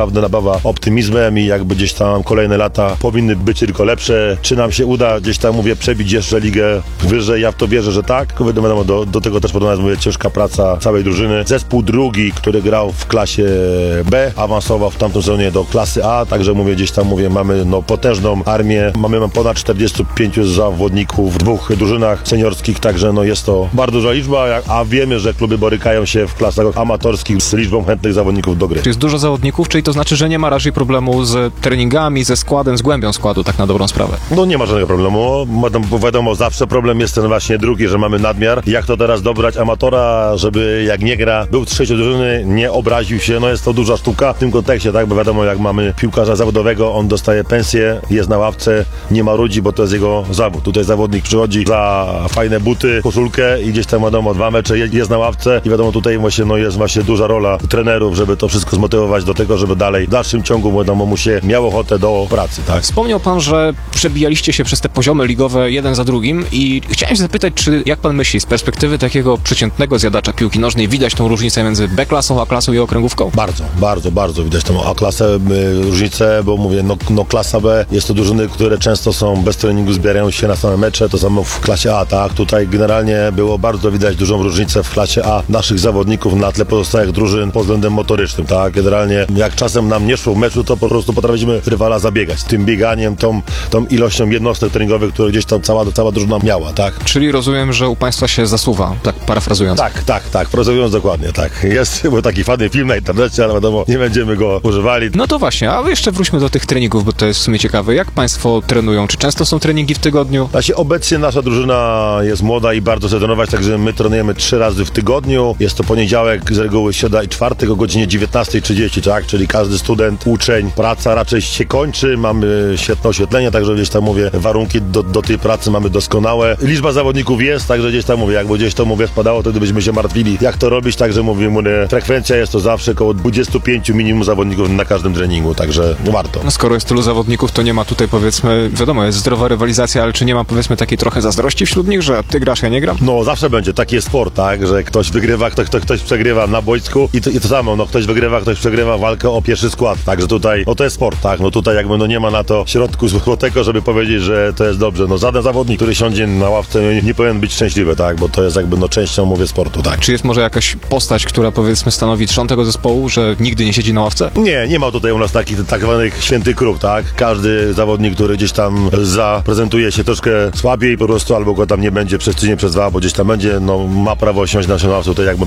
naprawdę napawa optymizmem i jakby gdzieś tam kolejne lata powinny być tylko lepsze. Czy nam się uda gdzieś tam, mówię, przebić jeszcze ligę wyżej? Ja w to wierzę, że tak. Wiadomo, do, do tego też podobna, mówię, ciężka praca całej drużyny. Zespół drugi, który grał w klasie B, awansował w tamtym sezonie do klasy A, także mówię, gdzieś tam, mówię, mamy no, potężną armię. Mamy ponad czterdziestu pięciu zawodników w dwóch drużynach seniorskich, także no, jest to bardzo duża liczba, a wiemy, że kluby borykają się w klasach amatorskich z liczbą chętnych zawodników do gry. Jest dużo zawodników, czyli to znaczy, że nie ma raczej problemu z treningami, ze składem, z głębią składu, tak na dobrą sprawę. No nie ma żadnego problemu. Bo wiadomo, zawsze problem jest ten właśnie drugi, że mamy nadmiar. Jak to teraz dobrać amatora, żeby jak nie gra, był w trzeciej drużyny, nie obraził się, no jest to duża sztuka w tym kontekście, tak, bo wiadomo, jak mamy piłkarza zawodowego, on dostaje pensję, jest na ławce, nie ma ludzi, bo to jest jego zawód. Tutaj zawodnik przychodzi za fajne buty, koszulkę i gdzieś tam, wiadomo, dwa mecze jest na ławce i wiadomo, tutaj właśnie, no jest właśnie duża rola trenerów, żeby to wszystko zmotywować do tego, żeby dalej w dalszym ciągu, wiadomo, mu się miał ochotę do pracy, tak. Wspomniał pan, że przebijaliście się przez te poziomy ligowe jeden za drugim i chciałem się zapytać, czy jak pan myśli, z perspektywy takiego przeciętnego zjadacza piłki nożnej widać tą różnicę między B-klasą, A-klasą i okręgówką? Bardzo, bardzo, bardzo widać tą A-klasę, y, różnicę, bo mówię, no, no klasa B, jest to drużyny, które często są bez treningu, zbierają się na same mecze, to samo w klasie A, tak? Tutaj generalnie było bardzo widać dużą różnicę w klasie A naszych zawodników na tle pozostałych drużyn pod względem motorycznym, tak? Generalnie jak czasem nam nie szło w meczu, to po prostu potrafiliśmy rywala zabiegać. Tym bieganiem, tą, tą ilością jednostek treningowych, które gdzieś tam cała, cała drużyna miała, tak? Czyli rozumiem, że u państwa się zasuwa, tak parafrazując. Tak, tak, tak, parafrazując dokładnie, tak. Jest był taki fajny film na internecie, ale wiadomo, nie będziemy go używali. No to właśnie, a jeszcze wróćmy do tych treningów, bo to jest w sumie ciekawe. Jak państwo trenują? Czy często są treningi w tygodniu? Znaczy, obecnie nasza drużyna jest młoda i bardzo chce trenować, także my trenujemy trzy razy w tygodniu. Jest to poniedziałek, z reguły środa i czwartek o godzinie dziewiętnasta trzydzieści, tak? Czyli każdy student, uczeń, praca raczej się kończy, mamy świetne oświetlenie, także gdzieś tam, mówię, warunki do, do tej pracy mamy doskonałe. Liczba zawodników jest, także gdzieś tam, mówię, jakby gdzieś to, mówię, spadało, to gdybyśmy się martwili, jak to robić, także mówię, mówię, frekwencja jest to zawsze około dwudziestu pięciu minimum zawodników na każdym treningu, także warto. No skoro jest tylu zawodników, to nie ma tutaj, powiedzmy, wiadomo, jest zdrowa rywalizacja, ale czy nie ma, powiedzmy, takiej trochę zazdrości wśród nich, że ty grasz, ja nie gram? No zawsze będzie, taki jest sport, tak, że ktoś wygrywa, ktoś, ktoś, ktoś przegrywa na boisku i to, i to samo, no ktoś wygrywa, ktoś przegrywa walkę o pierwszy skład, także tutaj, no to jest sport, tak, no tutaj jakby no nie ma na to środku złotego, żeby powiedzieć, że to jest dobrze, no żaden zawodnik, który siądzie na ławce, nie, nie powinien być szczęśliwy, tak, bo to jest jakby no częścią, mówię, sportu, tak. Czy jest może jakaś postać, która, powiedzmy, stanowi trzon tego zespołu, że nigdy nie siedzi na ławce? Nie, nie ma tutaj u nas takich tak zwanych świętych krów, tak, każdy zawodnik, który gdzieś tam zaprezentuje się troszkę słabiej po prostu, albo go tam nie będzie przez tydzień, przez dwa, bo gdzieś tam będzie, no ma prawo siąść na ławce, tutaj jakby